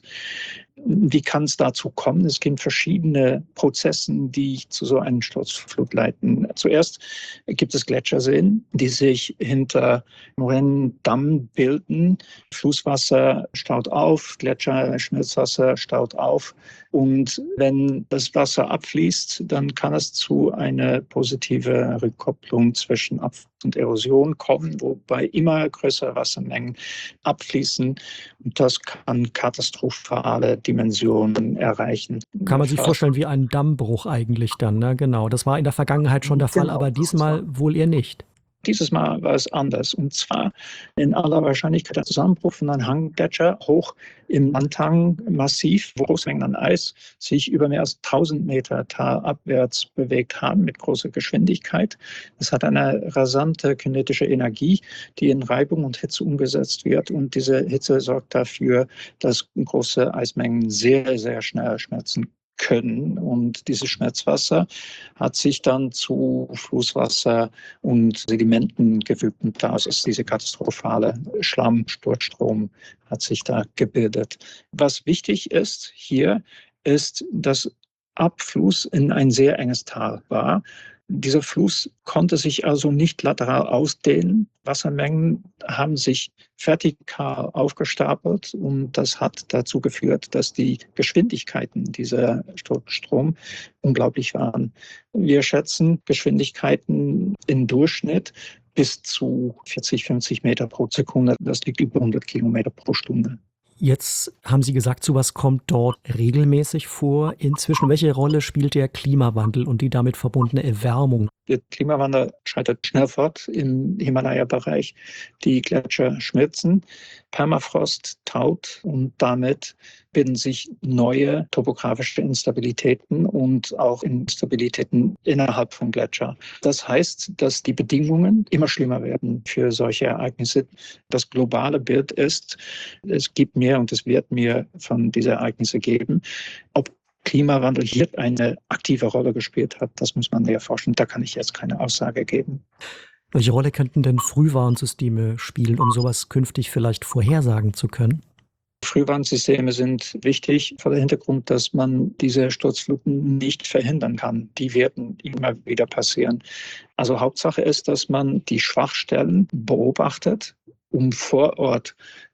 Wie kann es dazu kommen? Es gibt verschiedene Prozesse, die zu so einer Sturzflut leiten. Zuerst gibt es Gletscherseen, die sich hinter Moränendammen bilden. Flusswasser staut auf, Gletscherschmelzwasser staut auf. Und wenn das Wasser abfließt, dann kann es zu einer positiven Rückkopplung zwischen Abfluss und Erosion kommen, wobei immer größere Wassermengen abfließen. Und das kann katastrophale Dimensionen erreichen. Kann man sich vorstellen wie ein Dammbruch eigentlich dann, ne? Genau, das war in der Vergangenheit schon der Fall, aber diesmal wohl eher nicht. Dieses Mal war es anders. Und zwar in aller Wahrscheinlichkeit der Zusammenbruch von einem Hanggletscher hoch im Lantang-Massiv, wo große Mengen an Eis sich über mehr als 1000 Meter talabwärts bewegt haben mit großer Geschwindigkeit. Es hat eine rasante kinetische Energie, die in Reibung und Hitze umgesetzt wird. Und diese Hitze sorgt dafür, dass große Eismengen sehr, sehr schnell schmelzen können. Und dieses Schmelzwasser hat sich dann zu Flusswasser und Sedimenten gefügt. Und daraus ist diese katastrophale Schlammsturzstrom hat sich da gebildet. Was wichtig ist hier, ist, dass Abfluss in ein sehr enges Tal war. Dieser Fluss konnte sich also nicht lateral ausdehnen. Wassermengen haben sich vertikal aufgestapelt und das hat dazu geführt, dass die Geschwindigkeiten dieser Sturzstrom unglaublich waren. Wir schätzen Geschwindigkeiten im Durchschnitt bis zu 40, 50 Meter pro Sekunde. Das liegt über 100 Kilometer pro Stunde. Jetzt haben Sie gesagt, sowas kommt dort regelmäßig vor. Inzwischen, welche Rolle spielt der Klimawandel und die damit verbundene Erwärmung? Der Klimawandel schreitet schnell fort im Himalaya-Bereich. Die Gletscher schmelzen, Permafrost taut und damit bilden sich neue topografische Instabilitäten und auch Instabilitäten innerhalb von Gletscher. Das heißt, dass die Bedingungen immer schlimmer werden für solche Ereignisse. Das globale Bild ist, es gibt mehr und es wird mehr von diesen Ereignissen geben. Ob Klimawandel hier eine aktive Rolle gespielt hat, das muss man erforschen. Da kann ich jetzt keine Aussage geben. Welche Rolle könnten denn Frühwarnsysteme spielen, um sowas künftig vielleicht vorhersagen zu können? Frühwarnsysteme sind wichtig vor dem Hintergrund, dass man diese Sturzfluten nicht verhindern kann. Die werden immer wieder passieren. Also Hauptsache ist, dass man die Schwachstellen beobachtet, um vor Ort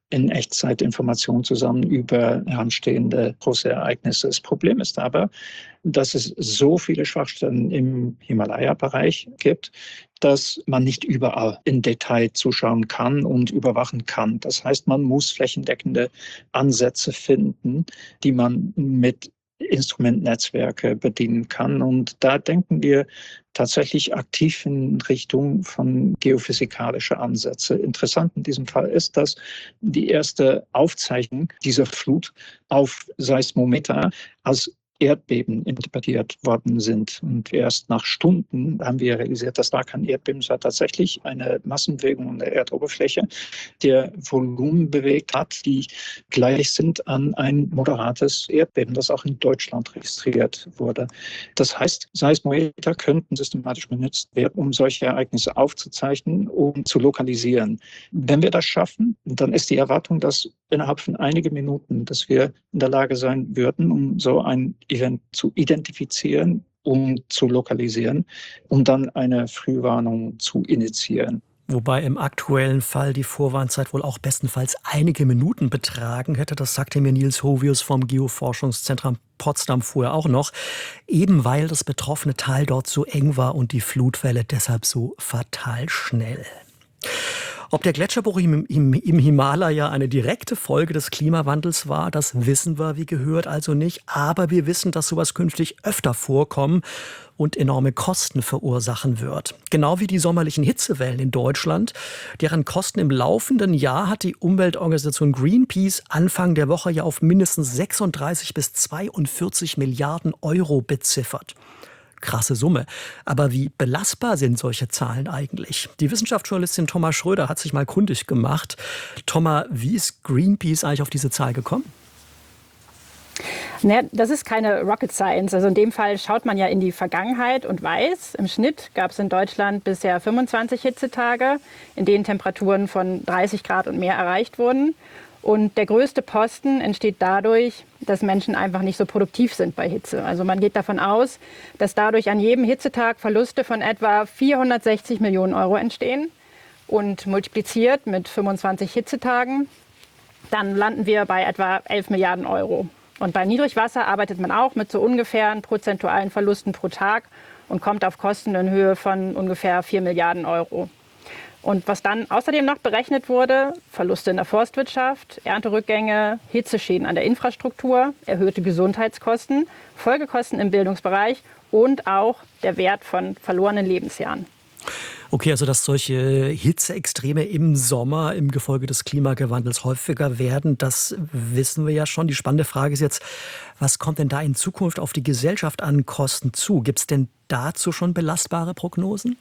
in Echtzeit Informationen zusammen über anstehende große Ereignisse. Das Problem ist aber, dass es so viele Schwachstellen im Himalaya-Bereich gibt, dass man nicht überall im Detail zuschauen kann und überwachen kann. Das heißt, man muss flächendeckende Ansätze finden, die man mit Instrumentnetzwerke bedienen kann. Und da denken wir tatsächlich aktiv in Richtung von geophysikalischer Ansätze. Interessant in diesem Fall ist, dass die erste Aufzeichnung dieser Flut auf Seismometer als Erdbeben interpretiert worden sind. Und erst nach Stunden haben wir realisiert, dass da kein Erdbeben, es war tatsächlich eine Massenbewegung an der Erdoberfläche, der Volumen bewegt hat, die gleich sind an ein moderates Erdbeben, das auch in Deutschland registriert wurde. Das heißt, Seismometer könnten systematisch benutzt werden, um solche Ereignisse aufzuzeichnen und zu lokalisieren. Wenn wir das schaffen, dann ist die Erwartung, dass innerhalb von einigen Minuten, dass wir in der Lage sein würden, um so ein Event zu identifizieren und zu lokalisieren, um dann eine Frühwarnung zu initiieren. Wobei im aktuellen Fall die Vorwarnzeit wohl auch bestenfalls einige Minuten betragen hätte. Das sagte mir Nils Hovius vom Geoforschungszentrum Potsdam vorher auch noch. Eben weil das betroffene Tal dort so eng war und die Flutwelle deshalb so fatal schnell. Ob der Gletscherbruch im Himalaya eine direkte Folge des Klimawandels war, das wissen wir, wie gehört, also nicht. Aber wir wissen, dass sowas künftig öfter vorkommen und enorme Kosten verursachen wird. Genau wie die sommerlichen Hitzewellen in Deutschland. Deren Kosten im laufenden Jahr hat die Umweltorganisation Greenpeace Anfang der Woche ja auf mindestens 36 bis 42 Milliarden Euro beziffert. Krasse Summe. Aber wie belastbar sind solche Zahlen eigentlich? Die Wissenschaftsjournalistin Thomas Schröder hat sich mal kundig gemacht. Thomas, wie ist Greenpeace eigentlich auf diese Zahl gekommen? Naja, das ist keine Rocket Science. Also in dem Fall schaut man ja in die Vergangenheit und weiß, im Schnitt gab es in Deutschland bisher 25 Hitzetage, in denen Temperaturen von 30 Grad und mehr erreicht wurden. Und der größte Posten entsteht dadurch, dass Menschen einfach nicht so produktiv sind bei Hitze. Also man geht davon aus, dass dadurch an jedem Hitzetag Verluste von etwa 460 Millionen Euro entstehen. Und multipliziert mit 25 Hitzetagen, dann landen wir bei etwa 11 Milliarden Euro. Und bei Niedrigwasser arbeitet man auch mit so ungefähren prozentualen Verlusten pro Tag und kommt auf Kosten in Höhe von ungefähr 4 Milliarden Euro. Und was dann außerdem noch berechnet wurde, Verluste in der Forstwirtschaft, Ernterückgänge, Hitzeschäden an der Infrastruktur, erhöhte Gesundheitskosten, Folgekosten im Bildungsbereich und auch der Wert von verlorenen Lebensjahren. Okay, also dass solche Hitzeextreme im Sommer im Gefolge des Klimawandels häufiger werden, das wissen wir ja schon. Die spannende Frage ist jetzt, was kommt denn da in Zukunft auf die Gesellschaft an Kosten zu? Gibt es denn dazu schon belastbare Prognosen?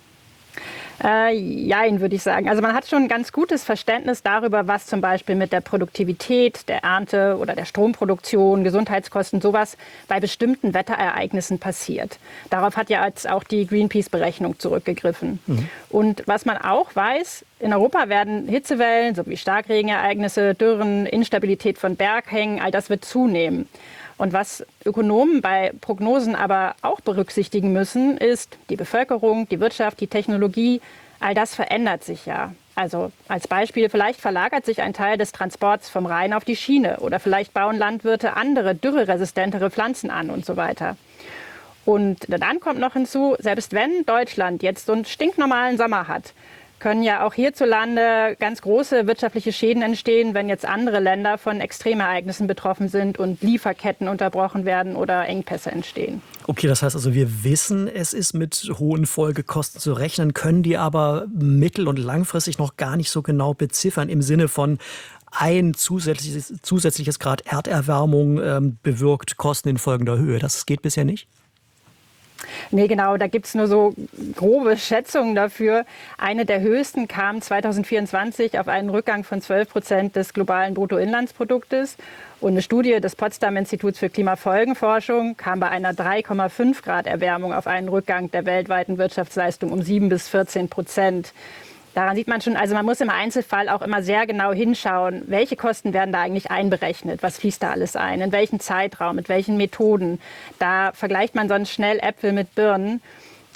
Jein, würde ich sagen. Also man hat schon ein ganz gutes Verständnis darüber, was zum Beispiel mit der Produktivität, der Ernte oder der Stromproduktion, Gesundheitskosten, sowas bei bestimmten Wetterereignissen passiert. Darauf hat ja jetzt auch die Greenpeace-Berechnung zurückgegriffen. Und was man auch weiß, in Europa werden Hitzewellen sowie Starkregenereignisse, Dürren, Instabilität von Berghängen, all das wird zunehmen. Und was Ökonomen bei Prognosen aber auch berücksichtigen müssen, ist die Bevölkerung, die Wirtschaft, die Technologie. All das verändert sich ja. Also als Beispiel, vielleicht verlagert sich ein Teil des Transports vom Rhein auf die Schiene oder vielleicht bauen Landwirte andere, dürreresistentere Pflanzen an und so weiter. Und dann kommt noch hinzu, selbst wenn Deutschland jetzt so einen stinknormalen Sommer hat, können ja auch hierzulande ganz große wirtschaftliche Schäden entstehen, wenn jetzt andere Länder von Extremereignissen betroffen sind und Lieferketten unterbrochen werden oder Engpässe entstehen. Okay, das heißt also, wir wissen, es ist mit hohen Folgekosten zu rechnen, können die aber mittel- und langfristig noch gar nicht so genau beziffern im Sinne von ein zusätzliches Grad Erderwärmung bewirkt Kosten in folgender Höhe. Das geht bisher nicht? Nee, genau, da gibt es nur so grobe Schätzungen dafür. Eine der höchsten kam 2024 auf einen Rückgang von 12% des globalen Bruttoinlandsproduktes. Und eine Studie des Potsdam-Instituts für Klimafolgenforschung kam bei einer 3,5 Grad Erwärmung auf einen Rückgang der weltweiten Wirtschaftsleistung um 7 bis 14%. Daran sieht man schon, also man muss im Einzelfall auch immer sehr genau hinschauen, welche Kosten werden da eigentlich einberechnet, was fließt da alles ein, in welchem Zeitraum, mit welchen Methoden. Da vergleicht man sonst schnell Äpfel mit Birnen.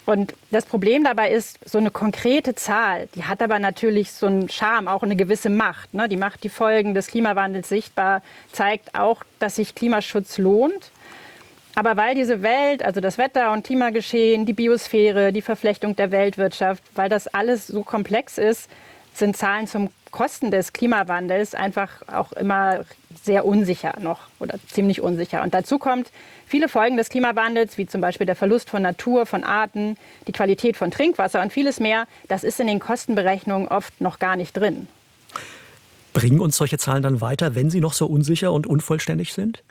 Und das Problem dabei ist, so eine konkrete Zahl, die hat aber natürlich so einen Charme, auch eine gewisse Macht. Ne? Die macht die Folgen des Klimawandels sichtbar, zeigt auch, dass sich Klimaschutz lohnt. Aber weil diese Welt, also das Wetter- und Klimageschehen, die Biosphäre, die Verflechtung der Weltwirtschaft, weil das alles so komplex ist, sind Zahlen zum Kosten des Klimawandels einfach auch immer sehr unsicher noch oder ziemlich unsicher. Und dazu kommt, viele Folgen des Klimawandels, wie zum Beispiel der Verlust von Natur, von Arten, die Qualität von Trinkwasser und vieles mehr, das ist in den Kostenberechnungen oft noch gar nicht drin. Bringen uns solche Zahlen dann weiter, wenn sie noch so unsicher und unvollständig sind?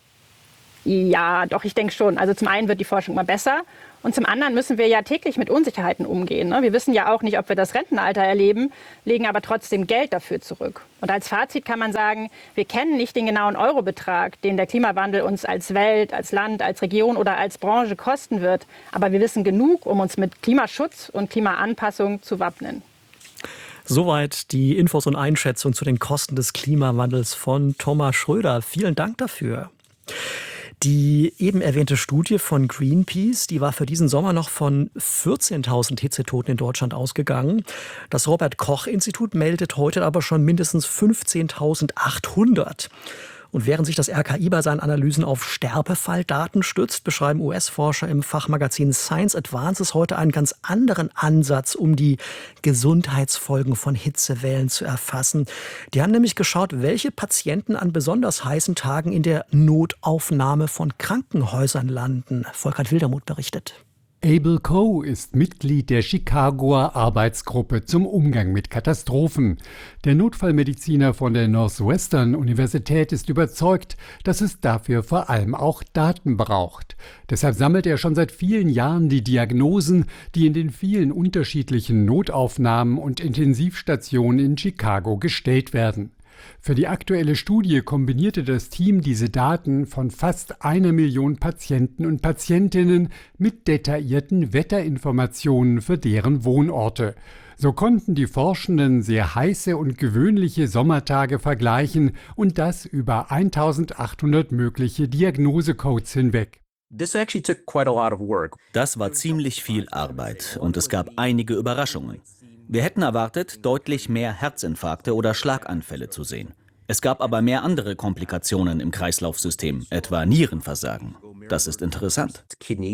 Ja, doch, ich denke schon. Also zum einen wird die Forschung immer besser und zum anderen müssen wir ja täglich mit Unsicherheiten umgehen. Ne? Wir wissen ja auch nicht, ob wir das Rentenalter erleben, legen aber trotzdem Geld dafür zurück. Und als Fazit kann man sagen, wir kennen nicht den genauen Eurobetrag, den der Klimawandel uns als Welt, als Land, als Region oder als Branche kosten wird. Aber wir wissen genug, um uns mit Klimaschutz und Klimaanpassung zu wappnen. Soweit die Infos und Einschätzung zu den Kosten des Klimawandels von Thomas Schröder. Vielen Dank dafür. Die eben erwähnte Studie von Greenpeace, die war für diesen Sommer noch von 14.000 Hitzetoten in Deutschland ausgegangen. Das Robert-Koch-Institut meldet heute aber schon mindestens 15.800. Und während sich das RKI bei seinen Analysen auf Sterbefalldaten stützt, beschreiben US-Forscher im Fachmagazin Science Advances heute einen ganz anderen Ansatz, um die Gesundheitsfolgen von Hitzewellen zu erfassen. Die haben nämlich geschaut, welche Patienten an besonders heißen Tagen in der Notaufnahme von Krankenhäusern landen. Volker Wildermuth berichtet. Abel Coe ist Mitglied der Chicagoer Arbeitsgruppe zum Umgang mit Katastrophen. Der Notfallmediziner von der Northwestern Universität ist überzeugt, dass es dafür vor allem auch Daten braucht. Deshalb sammelt er schon seit vielen Jahren die Diagnosen, die in den vielen unterschiedlichen Notaufnahmen und Intensivstationen in Chicago gestellt werden. Für die aktuelle Studie kombinierte das Team diese Daten von fast 1 Million Patienten und Patientinnen mit detaillierten Wetterinformationen für deren Wohnorte. So konnten die Forschenden sehr heiße und gewöhnliche Sommertage vergleichen und das über 1800 mögliche Diagnosecodes hinweg. Das war ziemlich viel Arbeit und es gab einige Überraschungen. Wir hätten erwartet, deutlich mehr Herzinfarkte oder Schlaganfälle zu sehen. Es gab aber mehr andere Komplikationen im Kreislaufsystem, etwa Nierenversagen. Das ist interessant.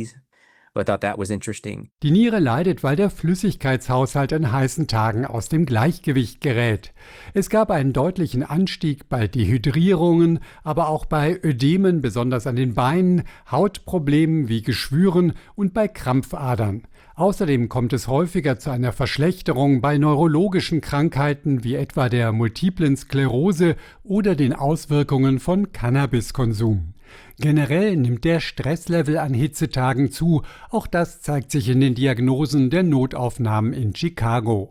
Die Niere leidet, weil der Flüssigkeitshaushalt an heißen Tagen aus dem Gleichgewicht gerät. Es gab einen deutlichen Anstieg bei Dehydrierungen, aber auch bei Ödemen, besonders an den Beinen, Hautproblemen wie Geschwüren und bei Krampfadern. Außerdem kommt es häufiger zu einer Verschlechterung bei neurologischen Krankheiten wie etwa der multiplen Sklerose oder den Auswirkungen von Cannabiskonsum. Generell nimmt der Stresslevel an Hitzetagen zu. Auch das zeigt sich in den Diagnosen der Notaufnahmen in Chicago.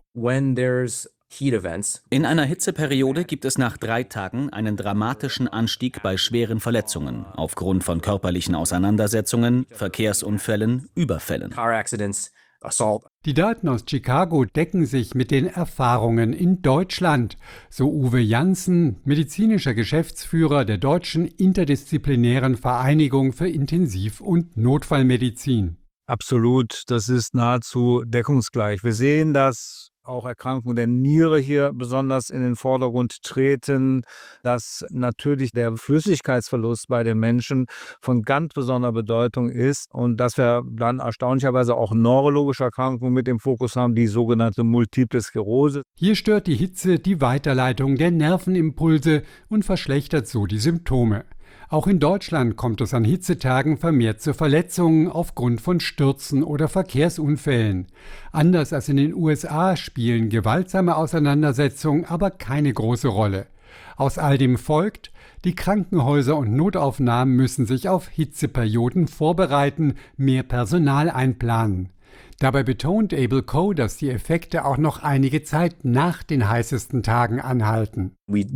In einer Hitzeperiode gibt es nach 3 Tagen einen dramatischen Anstieg bei schweren Verletzungen aufgrund von körperlichen Auseinandersetzungen, Verkehrsunfällen, Überfällen. Die Daten aus Chicago decken sich mit den Erfahrungen in Deutschland, so Uwe Janssen, medizinischer Geschäftsführer der Deutschen Interdisziplinären Vereinigung für Intensiv- und Notfallmedizin. Absolut, das ist nahezu deckungsgleich. Wir sehen, dass auch Erkrankungen der Niere hier besonders in den Vordergrund treten, dass natürlich der Flüssigkeitsverlust bei den Menschen von ganz besonderer Bedeutung ist und dass wir dann erstaunlicherweise auch neurologische Erkrankungen mit im Fokus haben, die sogenannte Multiple Sklerose. Hier stört die Hitze die Weiterleitung der Nervenimpulse und verschlechtert so die Symptome. Auch in Deutschland kommt es an Hitzetagen vermehrt zu Verletzungen aufgrund von Stürzen oder Verkehrsunfällen. Anders als in den USA spielen gewaltsame Auseinandersetzungen aber keine große Rolle. Aus all dem folgt, die Krankenhäuser und Notaufnahmen müssen sich auf Hitzeperioden vorbereiten, mehr Personal einplanen. Dabei betont Abel Coe, dass die Effekte auch noch einige Zeit nach den heißesten Tagen anhalten.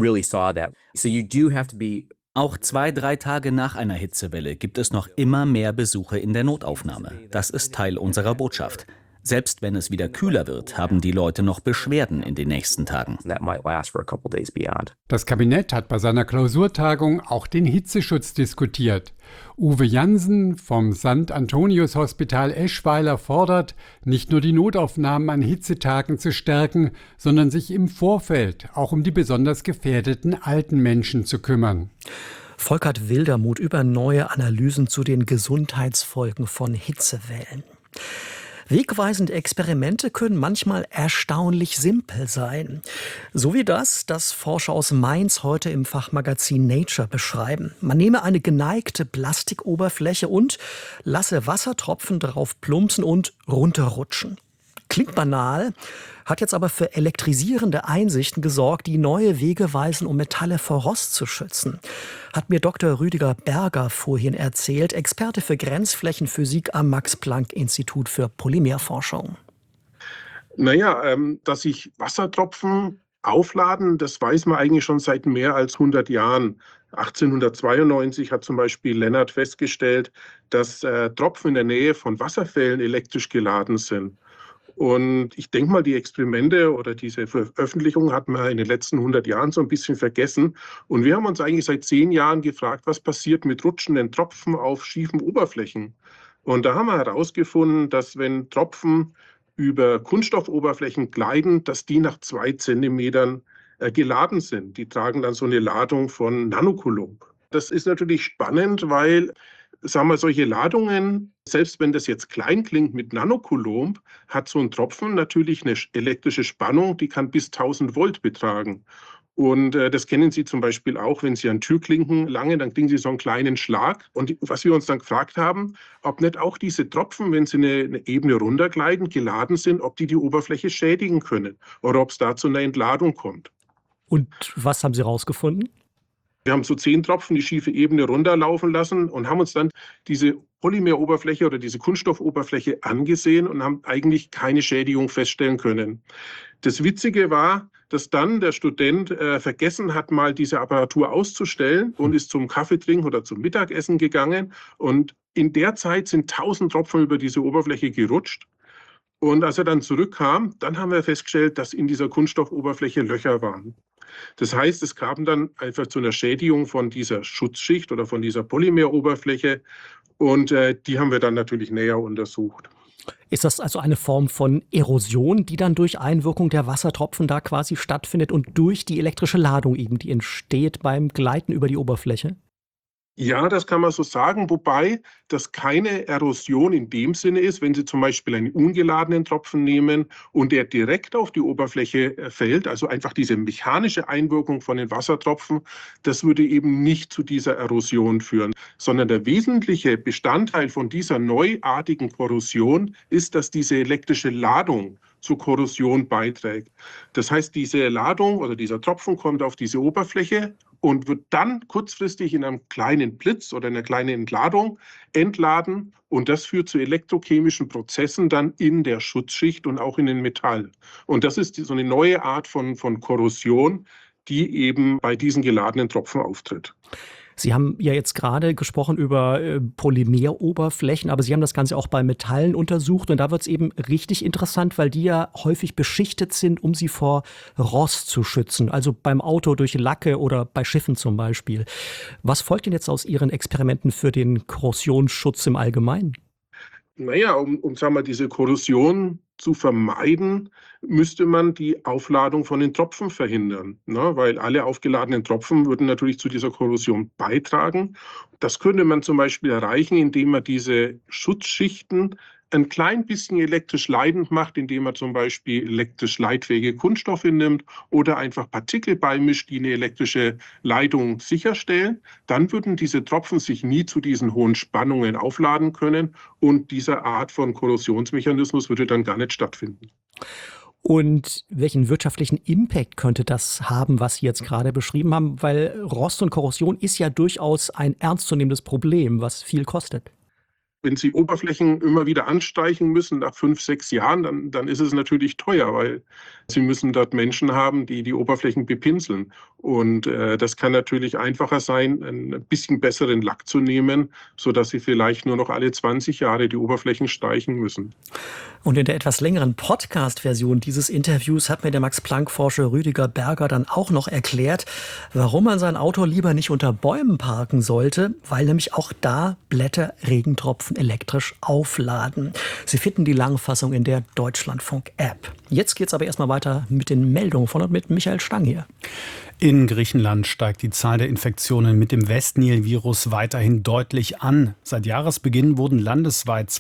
Auch 2-3 Tage nach einer Hitzewelle gibt es noch immer mehr Besuche in der Notaufnahme. Das ist Teil unserer Botschaft. Selbst wenn es wieder kühler wird, haben die Leute noch Beschwerden in den nächsten Tagen. Das Kabinett hat bei seiner Klausurtagung auch den Hitzeschutz diskutiert. Uwe Jansen vom St. Antonius Hospital Eschweiler fordert, nicht nur die Notaufnahmen an Hitzetagen zu stärken, sondern sich im Vorfeld auch um die besonders gefährdeten alten Menschen zu kümmern. Volkert Wildermuth über neue Analysen zu den Gesundheitsfolgen von Hitzewellen. Wegweisende Experimente können manchmal erstaunlich simpel sein. So wie das Forscher aus Mainz heute im Fachmagazin Nature beschreiben. Man nehme eine geneigte Plastikoberfläche und lasse Wassertropfen darauf plumpsen und runterrutschen. Klingt banal, hat jetzt aber für elektrisierende Einsichten gesorgt, die neue Wege weisen, um Metalle vor Rost zu schützen. Hat mir Dr. Rüdiger Berger vorhin erzählt, Experte für Grenzflächenphysik am Max-Planck-Institut für Polymerforschung. Dass sich Wassertropfen aufladen, das weiß man eigentlich schon seit mehr als 100 Jahren. 1892 hat zum Beispiel Lennart festgestellt, dass Tropfen in der Nähe von Wasserfällen elektrisch geladen sind. Und ich denke mal, die Experimente oder diese Veröffentlichung hat man in den letzten 100 Jahren so ein bisschen vergessen. Und wir haben uns eigentlich seit 10 Jahren gefragt, was passiert mit rutschenden Tropfen auf schiefen Oberflächen. Und da haben wir herausgefunden, dass wenn Tropfen über Kunststoffoberflächen gleiten, dass die nach 2 Zentimetern geladen sind. Die tragen dann so eine Ladung von Nanocoulomb. Das ist natürlich spannend, weil solche Ladungen, selbst wenn das jetzt klein klingt mit Nanocoulomb, hat so ein Tropfen natürlich eine elektrische Spannung, die kann bis 1000 Volt betragen. Und das kennen Sie zum Beispiel auch, wenn Sie an Türklinken langen, dann kriegen Sie so einen kleinen Schlag. Und was wir uns dann gefragt haben, ob nicht auch diese Tropfen, wenn sie eine Ebene runtergleiten, geladen sind, ob die Oberfläche schädigen können oder ob es da zu einer Entladung kommt. Und was haben Sie herausgefunden? Wir haben so 10 Tropfen die schiefe Ebene runterlaufen lassen und haben uns dann diese Polymeroberfläche oder diese Kunststoffoberfläche angesehen und haben eigentlich keine Schädigung feststellen können. Das Witzige war, dass dann der Student vergessen hat, mal diese Apparatur auszustellen und ist zum Kaffeetrinken oder zum Mittagessen gegangen. Und in der Zeit sind 1000 Tropfen über diese Oberfläche gerutscht. Und als er dann zurückkam, dann haben wir festgestellt, dass in dieser Kunststoffoberfläche Löcher waren. Das heißt, es kam dann einfach zu einer Schädigung von dieser Schutzschicht oder von dieser Polymeroberfläche. Und die haben wir dann natürlich näher untersucht. Ist das also eine Form von Erosion, die dann durch Einwirkung der Wassertropfen da quasi stattfindet und durch die elektrische Ladung eben, die entsteht beim Gleiten über die Oberfläche? Ja, das kann man so sagen, wobei das keine Erosion in dem Sinne ist, wenn Sie zum Beispiel einen ungeladenen Tropfen nehmen und der direkt auf die Oberfläche fällt, also einfach diese mechanische Einwirkung von den Wassertropfen, das würde eben nicht zu dieser Erosion führen, sondern der wesentliche Bestandteil von dieser neuartigen Korrosion ist, dass diese elektrische Ladung zur Korrosion beiträgt. Das heißt, diese Ladung oder dieser Tropfen kommt auf diese Oberfläche und wird dann kurzfristig in einem kleinen Blitz oder einer kleinen Entladung entladen. Und das führt zu elektrochemischen Prozessen dann in der Schutzschicht und auch in den Metall. Und das ist so eine neue Art von Korrosion, die eben bei diesen geladenen Tropfen auftritt. Sie haben ja jetzt gerade gesprochen über Polymeroberflächen, aber Sie haben das Ganze auch bei Metallen untersucht. Und da wird es eben richtig interessant, weil die ja häufig beschichtet sind, um sie vor Rost zu schützen. Also beim Auto durch Lacke oder bei Schiffen zum Beispiel. Was folgt denn jetzt aus Ihren Experimenten für den Korrosionsschutz im Allgemeinen? Um diese Korrosion zu vermeiden, müsste man die Aufladung von den Tropfen verhindern, weil alle aufgeladenen Tropfen würden natürlich zu dieser Korrosion beitragen. Das könnte man zum Beispiel erreichen, indem man diese Schutzschichten ein klein bisschen elektrisch leitend macht, indem man zum Beispiel elektrisch leitfähige Kunststoffe nimmt oder einfach Partikel beimischt, die eine elektrische Leitung sicherstellen. Dann würden diese Tropfen sich nie zu diesen hohen Spannungen aufladen können und diese Art von Korrosionsmechanismus würde dann gar nicht stattfinden. Und welchen wirtschaftlichen Impact könnte das haben, was Sie jetzt gerade beschrieben haben? Weil Rost und Korrosion ist ja durchaus ein ernstzunehmendes Problem, was viel kostet. Wenn Sie Oberflächen immer wieder anstreichen müssen nach 5, 6 Jahren, dann ist es natürlich teuer, weil Sie müssen dort Menschen haben, die die Oberflächen bepinseln. Und das kann natürlich einfacher sein, ein bisschen besseren Lack zu nehmen, sodass Sie vielleicht nur noch alle 20 Jahre die Oberflächen streichen müssen. Und in der etwas längeren Podcast-Version dieses Interviews hat mir der Max-Planck-Forscher Rüdiger Berger dann auch noch erklärt, warum man sein Auto lieber nicht unter Bäumen parken sollte, weil nämlich auch da Blätter Regentropfen elektrisch aufladen. Sie finden die Langfassung in der Deutschlandfunk-App. Jetzt geht's aber erstmal weiter mit den Meldungen von und mit Michael Stang hier. In Griechenland steigt die Zahl der Infektionen mit dem West-Nil-Virus weiterhin deutlich an. Seit Jahresbeginn wurden landesweit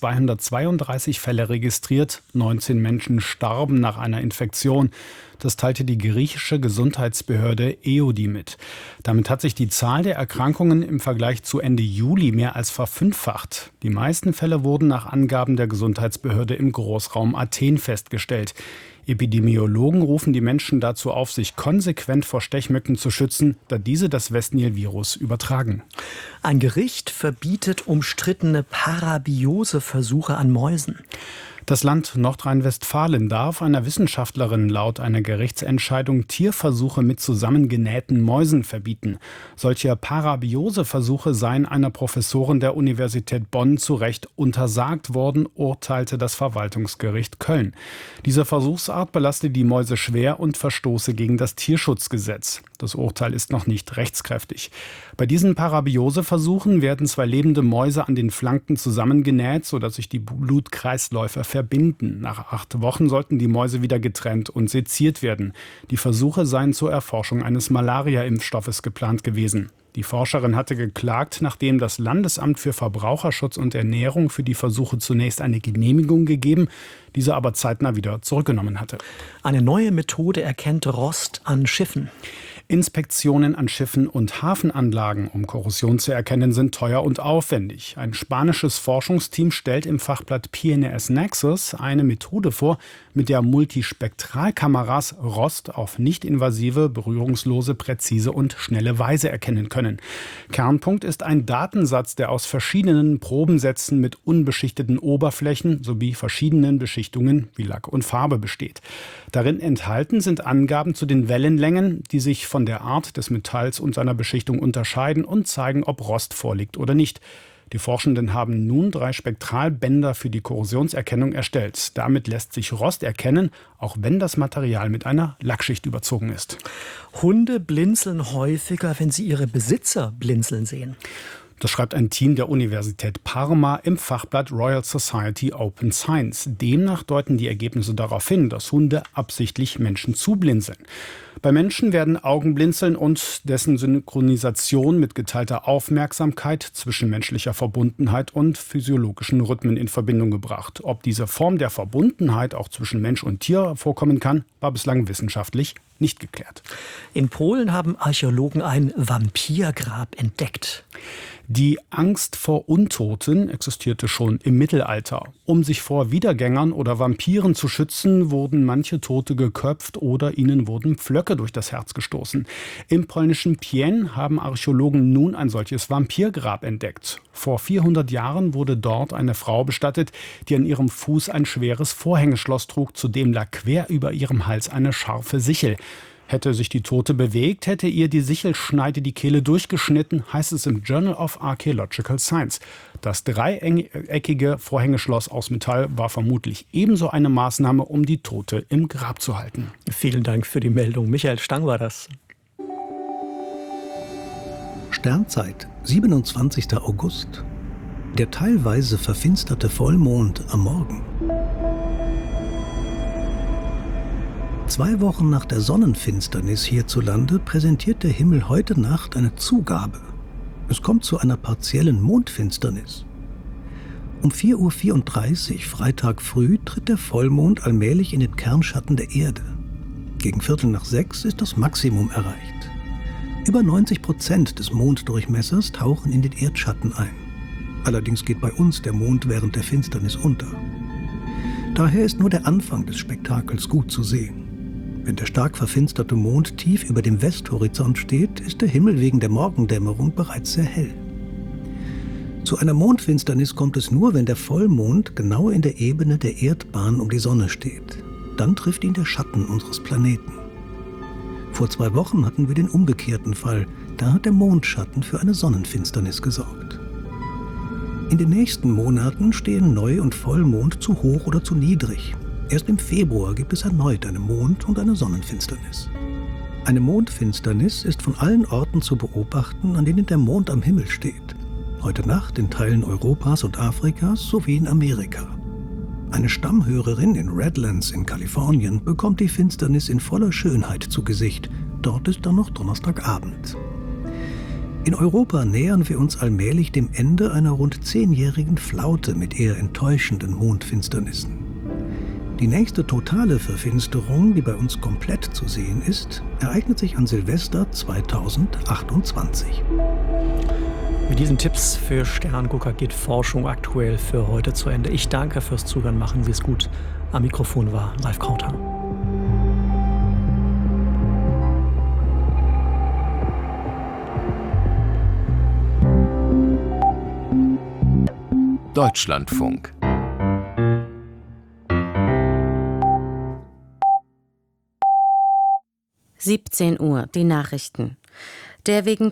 232 Fälle registriert. 19 Menschen starben nach einer Infektion. Das teilte die griechische Gesundheitsbehörde EODI mit. Damit hat sich die Zahl der Erkrankungen im Vergleich zu Ende Juli mehr als verfünffacht. Die meisten Fälle wurden nach Angaben der Gesundheitsbehörde im Großraum Athen festgestellt. Epidemiologen rufen die Menschen dazu auf, sich konsequent vor Stechmücken zu schützen, da diese das West-Nil-Virus übertragen. Ein Gericht verbietet umstrittene Parabioseversuche an Mäusen. Das Land Nordrhein-Westfalen darf einer Wissenschaftlerin laut einer Gerichtsentscheidung Tierversuche mit zusammengenähten Mäusen verbieten. Solche Parabioseversuche seien einer Professorin der Universität Bonn zu Recht untersagt worden, urteilte das Verwaltungsgericht Köln. Diese Versuchsart belastet die Mäuse schwer und verstoße gegen das Tierschutzgesetz. Das Urteil ist noch nicht rechtskräftig. Bei diesen Parabioseversuchen werden 2 lebende Mäuse an den Flanken zusammengenäht, sodass sich die Blutkreisläufe verbinden. Nach 8 Wochen sollten die Mäuse wieder getrennt und seziert werden. Die Versuche seien zur Erforschung eines Malaria-Impfstoffes geplant gewesen. Die Forscherin hatte geklagt, nachdem das Landesamt für Verbraucherschutz und Ernährung für die Versuche zunächst eine Genehmigung gegeben, diese aber zeitnah wieder zurückgenommen hatte. Eine neue Methode erkennt Rost an Schiffen. Inspektionen an Schiffen und Hafenanlagen, um Korrosion zu erkennen, sind teuer und aufwendig. Ein spanisches Forschungsteam stellt im Fachblatt PNAS Nexus eine Methode vor, mit der Multispektralkameras Rost auf nicht-invasive, berührungslose, präzise und schnelle Weise erkennen können. Kernpunkt ist ein Datensatz, der aus verschiedenen Probensätzen mit unbeschichteten Oberflächen sowie verschiedenen Beschichtungen wie Lack und Farbe besteht. Darin enthalten sind Angaben zu den Wellenlängen, die sich von der Art des Metalls und seiner Beschichtung unterscheiden und zeigen, ob Rost vorliegt oder nicht. Die Forschenden haben nun 3 Spektralbänder für die Korrosionserkennung erstellt. Damit lässt sich Rost erkennen, auch wenn das Material mit einer Lackschicht überzogen ist. Hunde blinzeln häufiger, wenn sie ihre Besitzer blinzeln sehen. Das schreibt ein Team der Universität Parma im Fachblatt Royal Society Open Science. Demnach deuten die Ergebnisse darauf hin, dass Hunde absichtlich Menschen zublinzeln. Bei Menschen werden Augenblinzeln und dessen Synchronisation mit geteilter Aufmerksamkeit, zwischenmenschlicher Verbundenheit und physiologischen Rhythmen in Verbindung gebracht. Ob diese Form der Verbundenheit auch zwischen Mensch und Tier vorkommen kann, war bislang wissenschaftlich nicht geklärt. In Polen haben Archäologen ein Vampirgrab entdeckt. Die Angst vor Untoten existierte schon im Mittelalter. Um sich vor Wiedergängern oder Vampiren zu schützen, wurden manche Tote geköpft oder ihnen wurden Pflöcke durch das Herz gestoßen. Im polnischen Pień haben Archäologen nun ein solches Vampirgrab entdeckt. Vor 400 Jahren wurde dort eine Frau bestattet, die an ihrem Fuß ein schweres Vorhängeschloss trug, zudem lag quer über ihrem Hals eine scharfe Sichel. Hätte sich die Tote bewegt, hätte ihr die Sichelschneide die Kehle durchgeschnitten, heißt es im Journal of Archaeological Science. Das dreieckige Vorhängeschloss aus Metall war vermutlich ebenso eine Maßnahme, um die Tote im Grab zu halten. Vielen Dank für die Meldung. Michael Stang war das. Sternzeit, 27. August. Der teilweise verfinsterte Vollmond am Morgen. 2 Wochen nach der Sonnenfinsternis hierzulande präsentiert der Himmel heute Nacht eine Zugabe. Es kommt zu einer partiellen Mondfinsternis. Um 4:34 Uhr Freitag früh tritt der Vollmond allmählich in den Kernschatten der Erde. Gegen 5:45 ist das Maximum erreicht. Über 90% des Monddurchmessers tauchen in den Erdschatten ein. Allerdings geht bei uns der Mond während der Finsternis unter. Daher ist nur der Anfang des Spektakels gut zu sehen. Wenn der stark verfinsterte Mond tief über dem Westhorizont steht, ist der Himmel wegen der Morgendämmerung bereits sehr hell. Zu einer Mondfinsternis kommt es nur, wenn der Vollmond genau in der Ebene der Erdbahn um die Sonne steht. Dann trifft ihn der Schatten unseres Planeten. Vor 2 Wochen hatten wir den umgekehrten Fall. Da hat der Mondschatten für eine Sonnenfinsternis gesorgt. In den nächsten Monaten stehen Neu- und Vollmond zu hoch oder zu niedrig. Erst im Februar gibt es erneut eine Mond- und eine Sonnenfinsternis. Eine Mondfinsternis ist von allen Orten zu beobachten, an denen der Mond am Himmel steht. Heute Nacht in Teilen Europas und Afrikas sowie in Amerika. Eine Stammhörerin in Redlands in Kalifornien bekommt die Finsternis in voller Schönheit zu Gesicht. Dort ist dann noch Donnerstagabend. In Europa nähern wir uns allmählich dem Ende einer rund 10-jährigen Flaute mit eher enttäuschenden Mondfinsternissen. Die nächste totale Verfinsterung, die bei uns komplett zu sehen ist, ereignet sich an Silvester 2028. Mit diesen Tipps für Sterngucker geht Forschung aktuell für heute zu Ende. Ich danke fürs Zuhören, machen Sie es gut. Am Mikrofon war Ralf Krauter. Deutschlandfunk. (17 Uhr) Die Nachrichten. Der wegen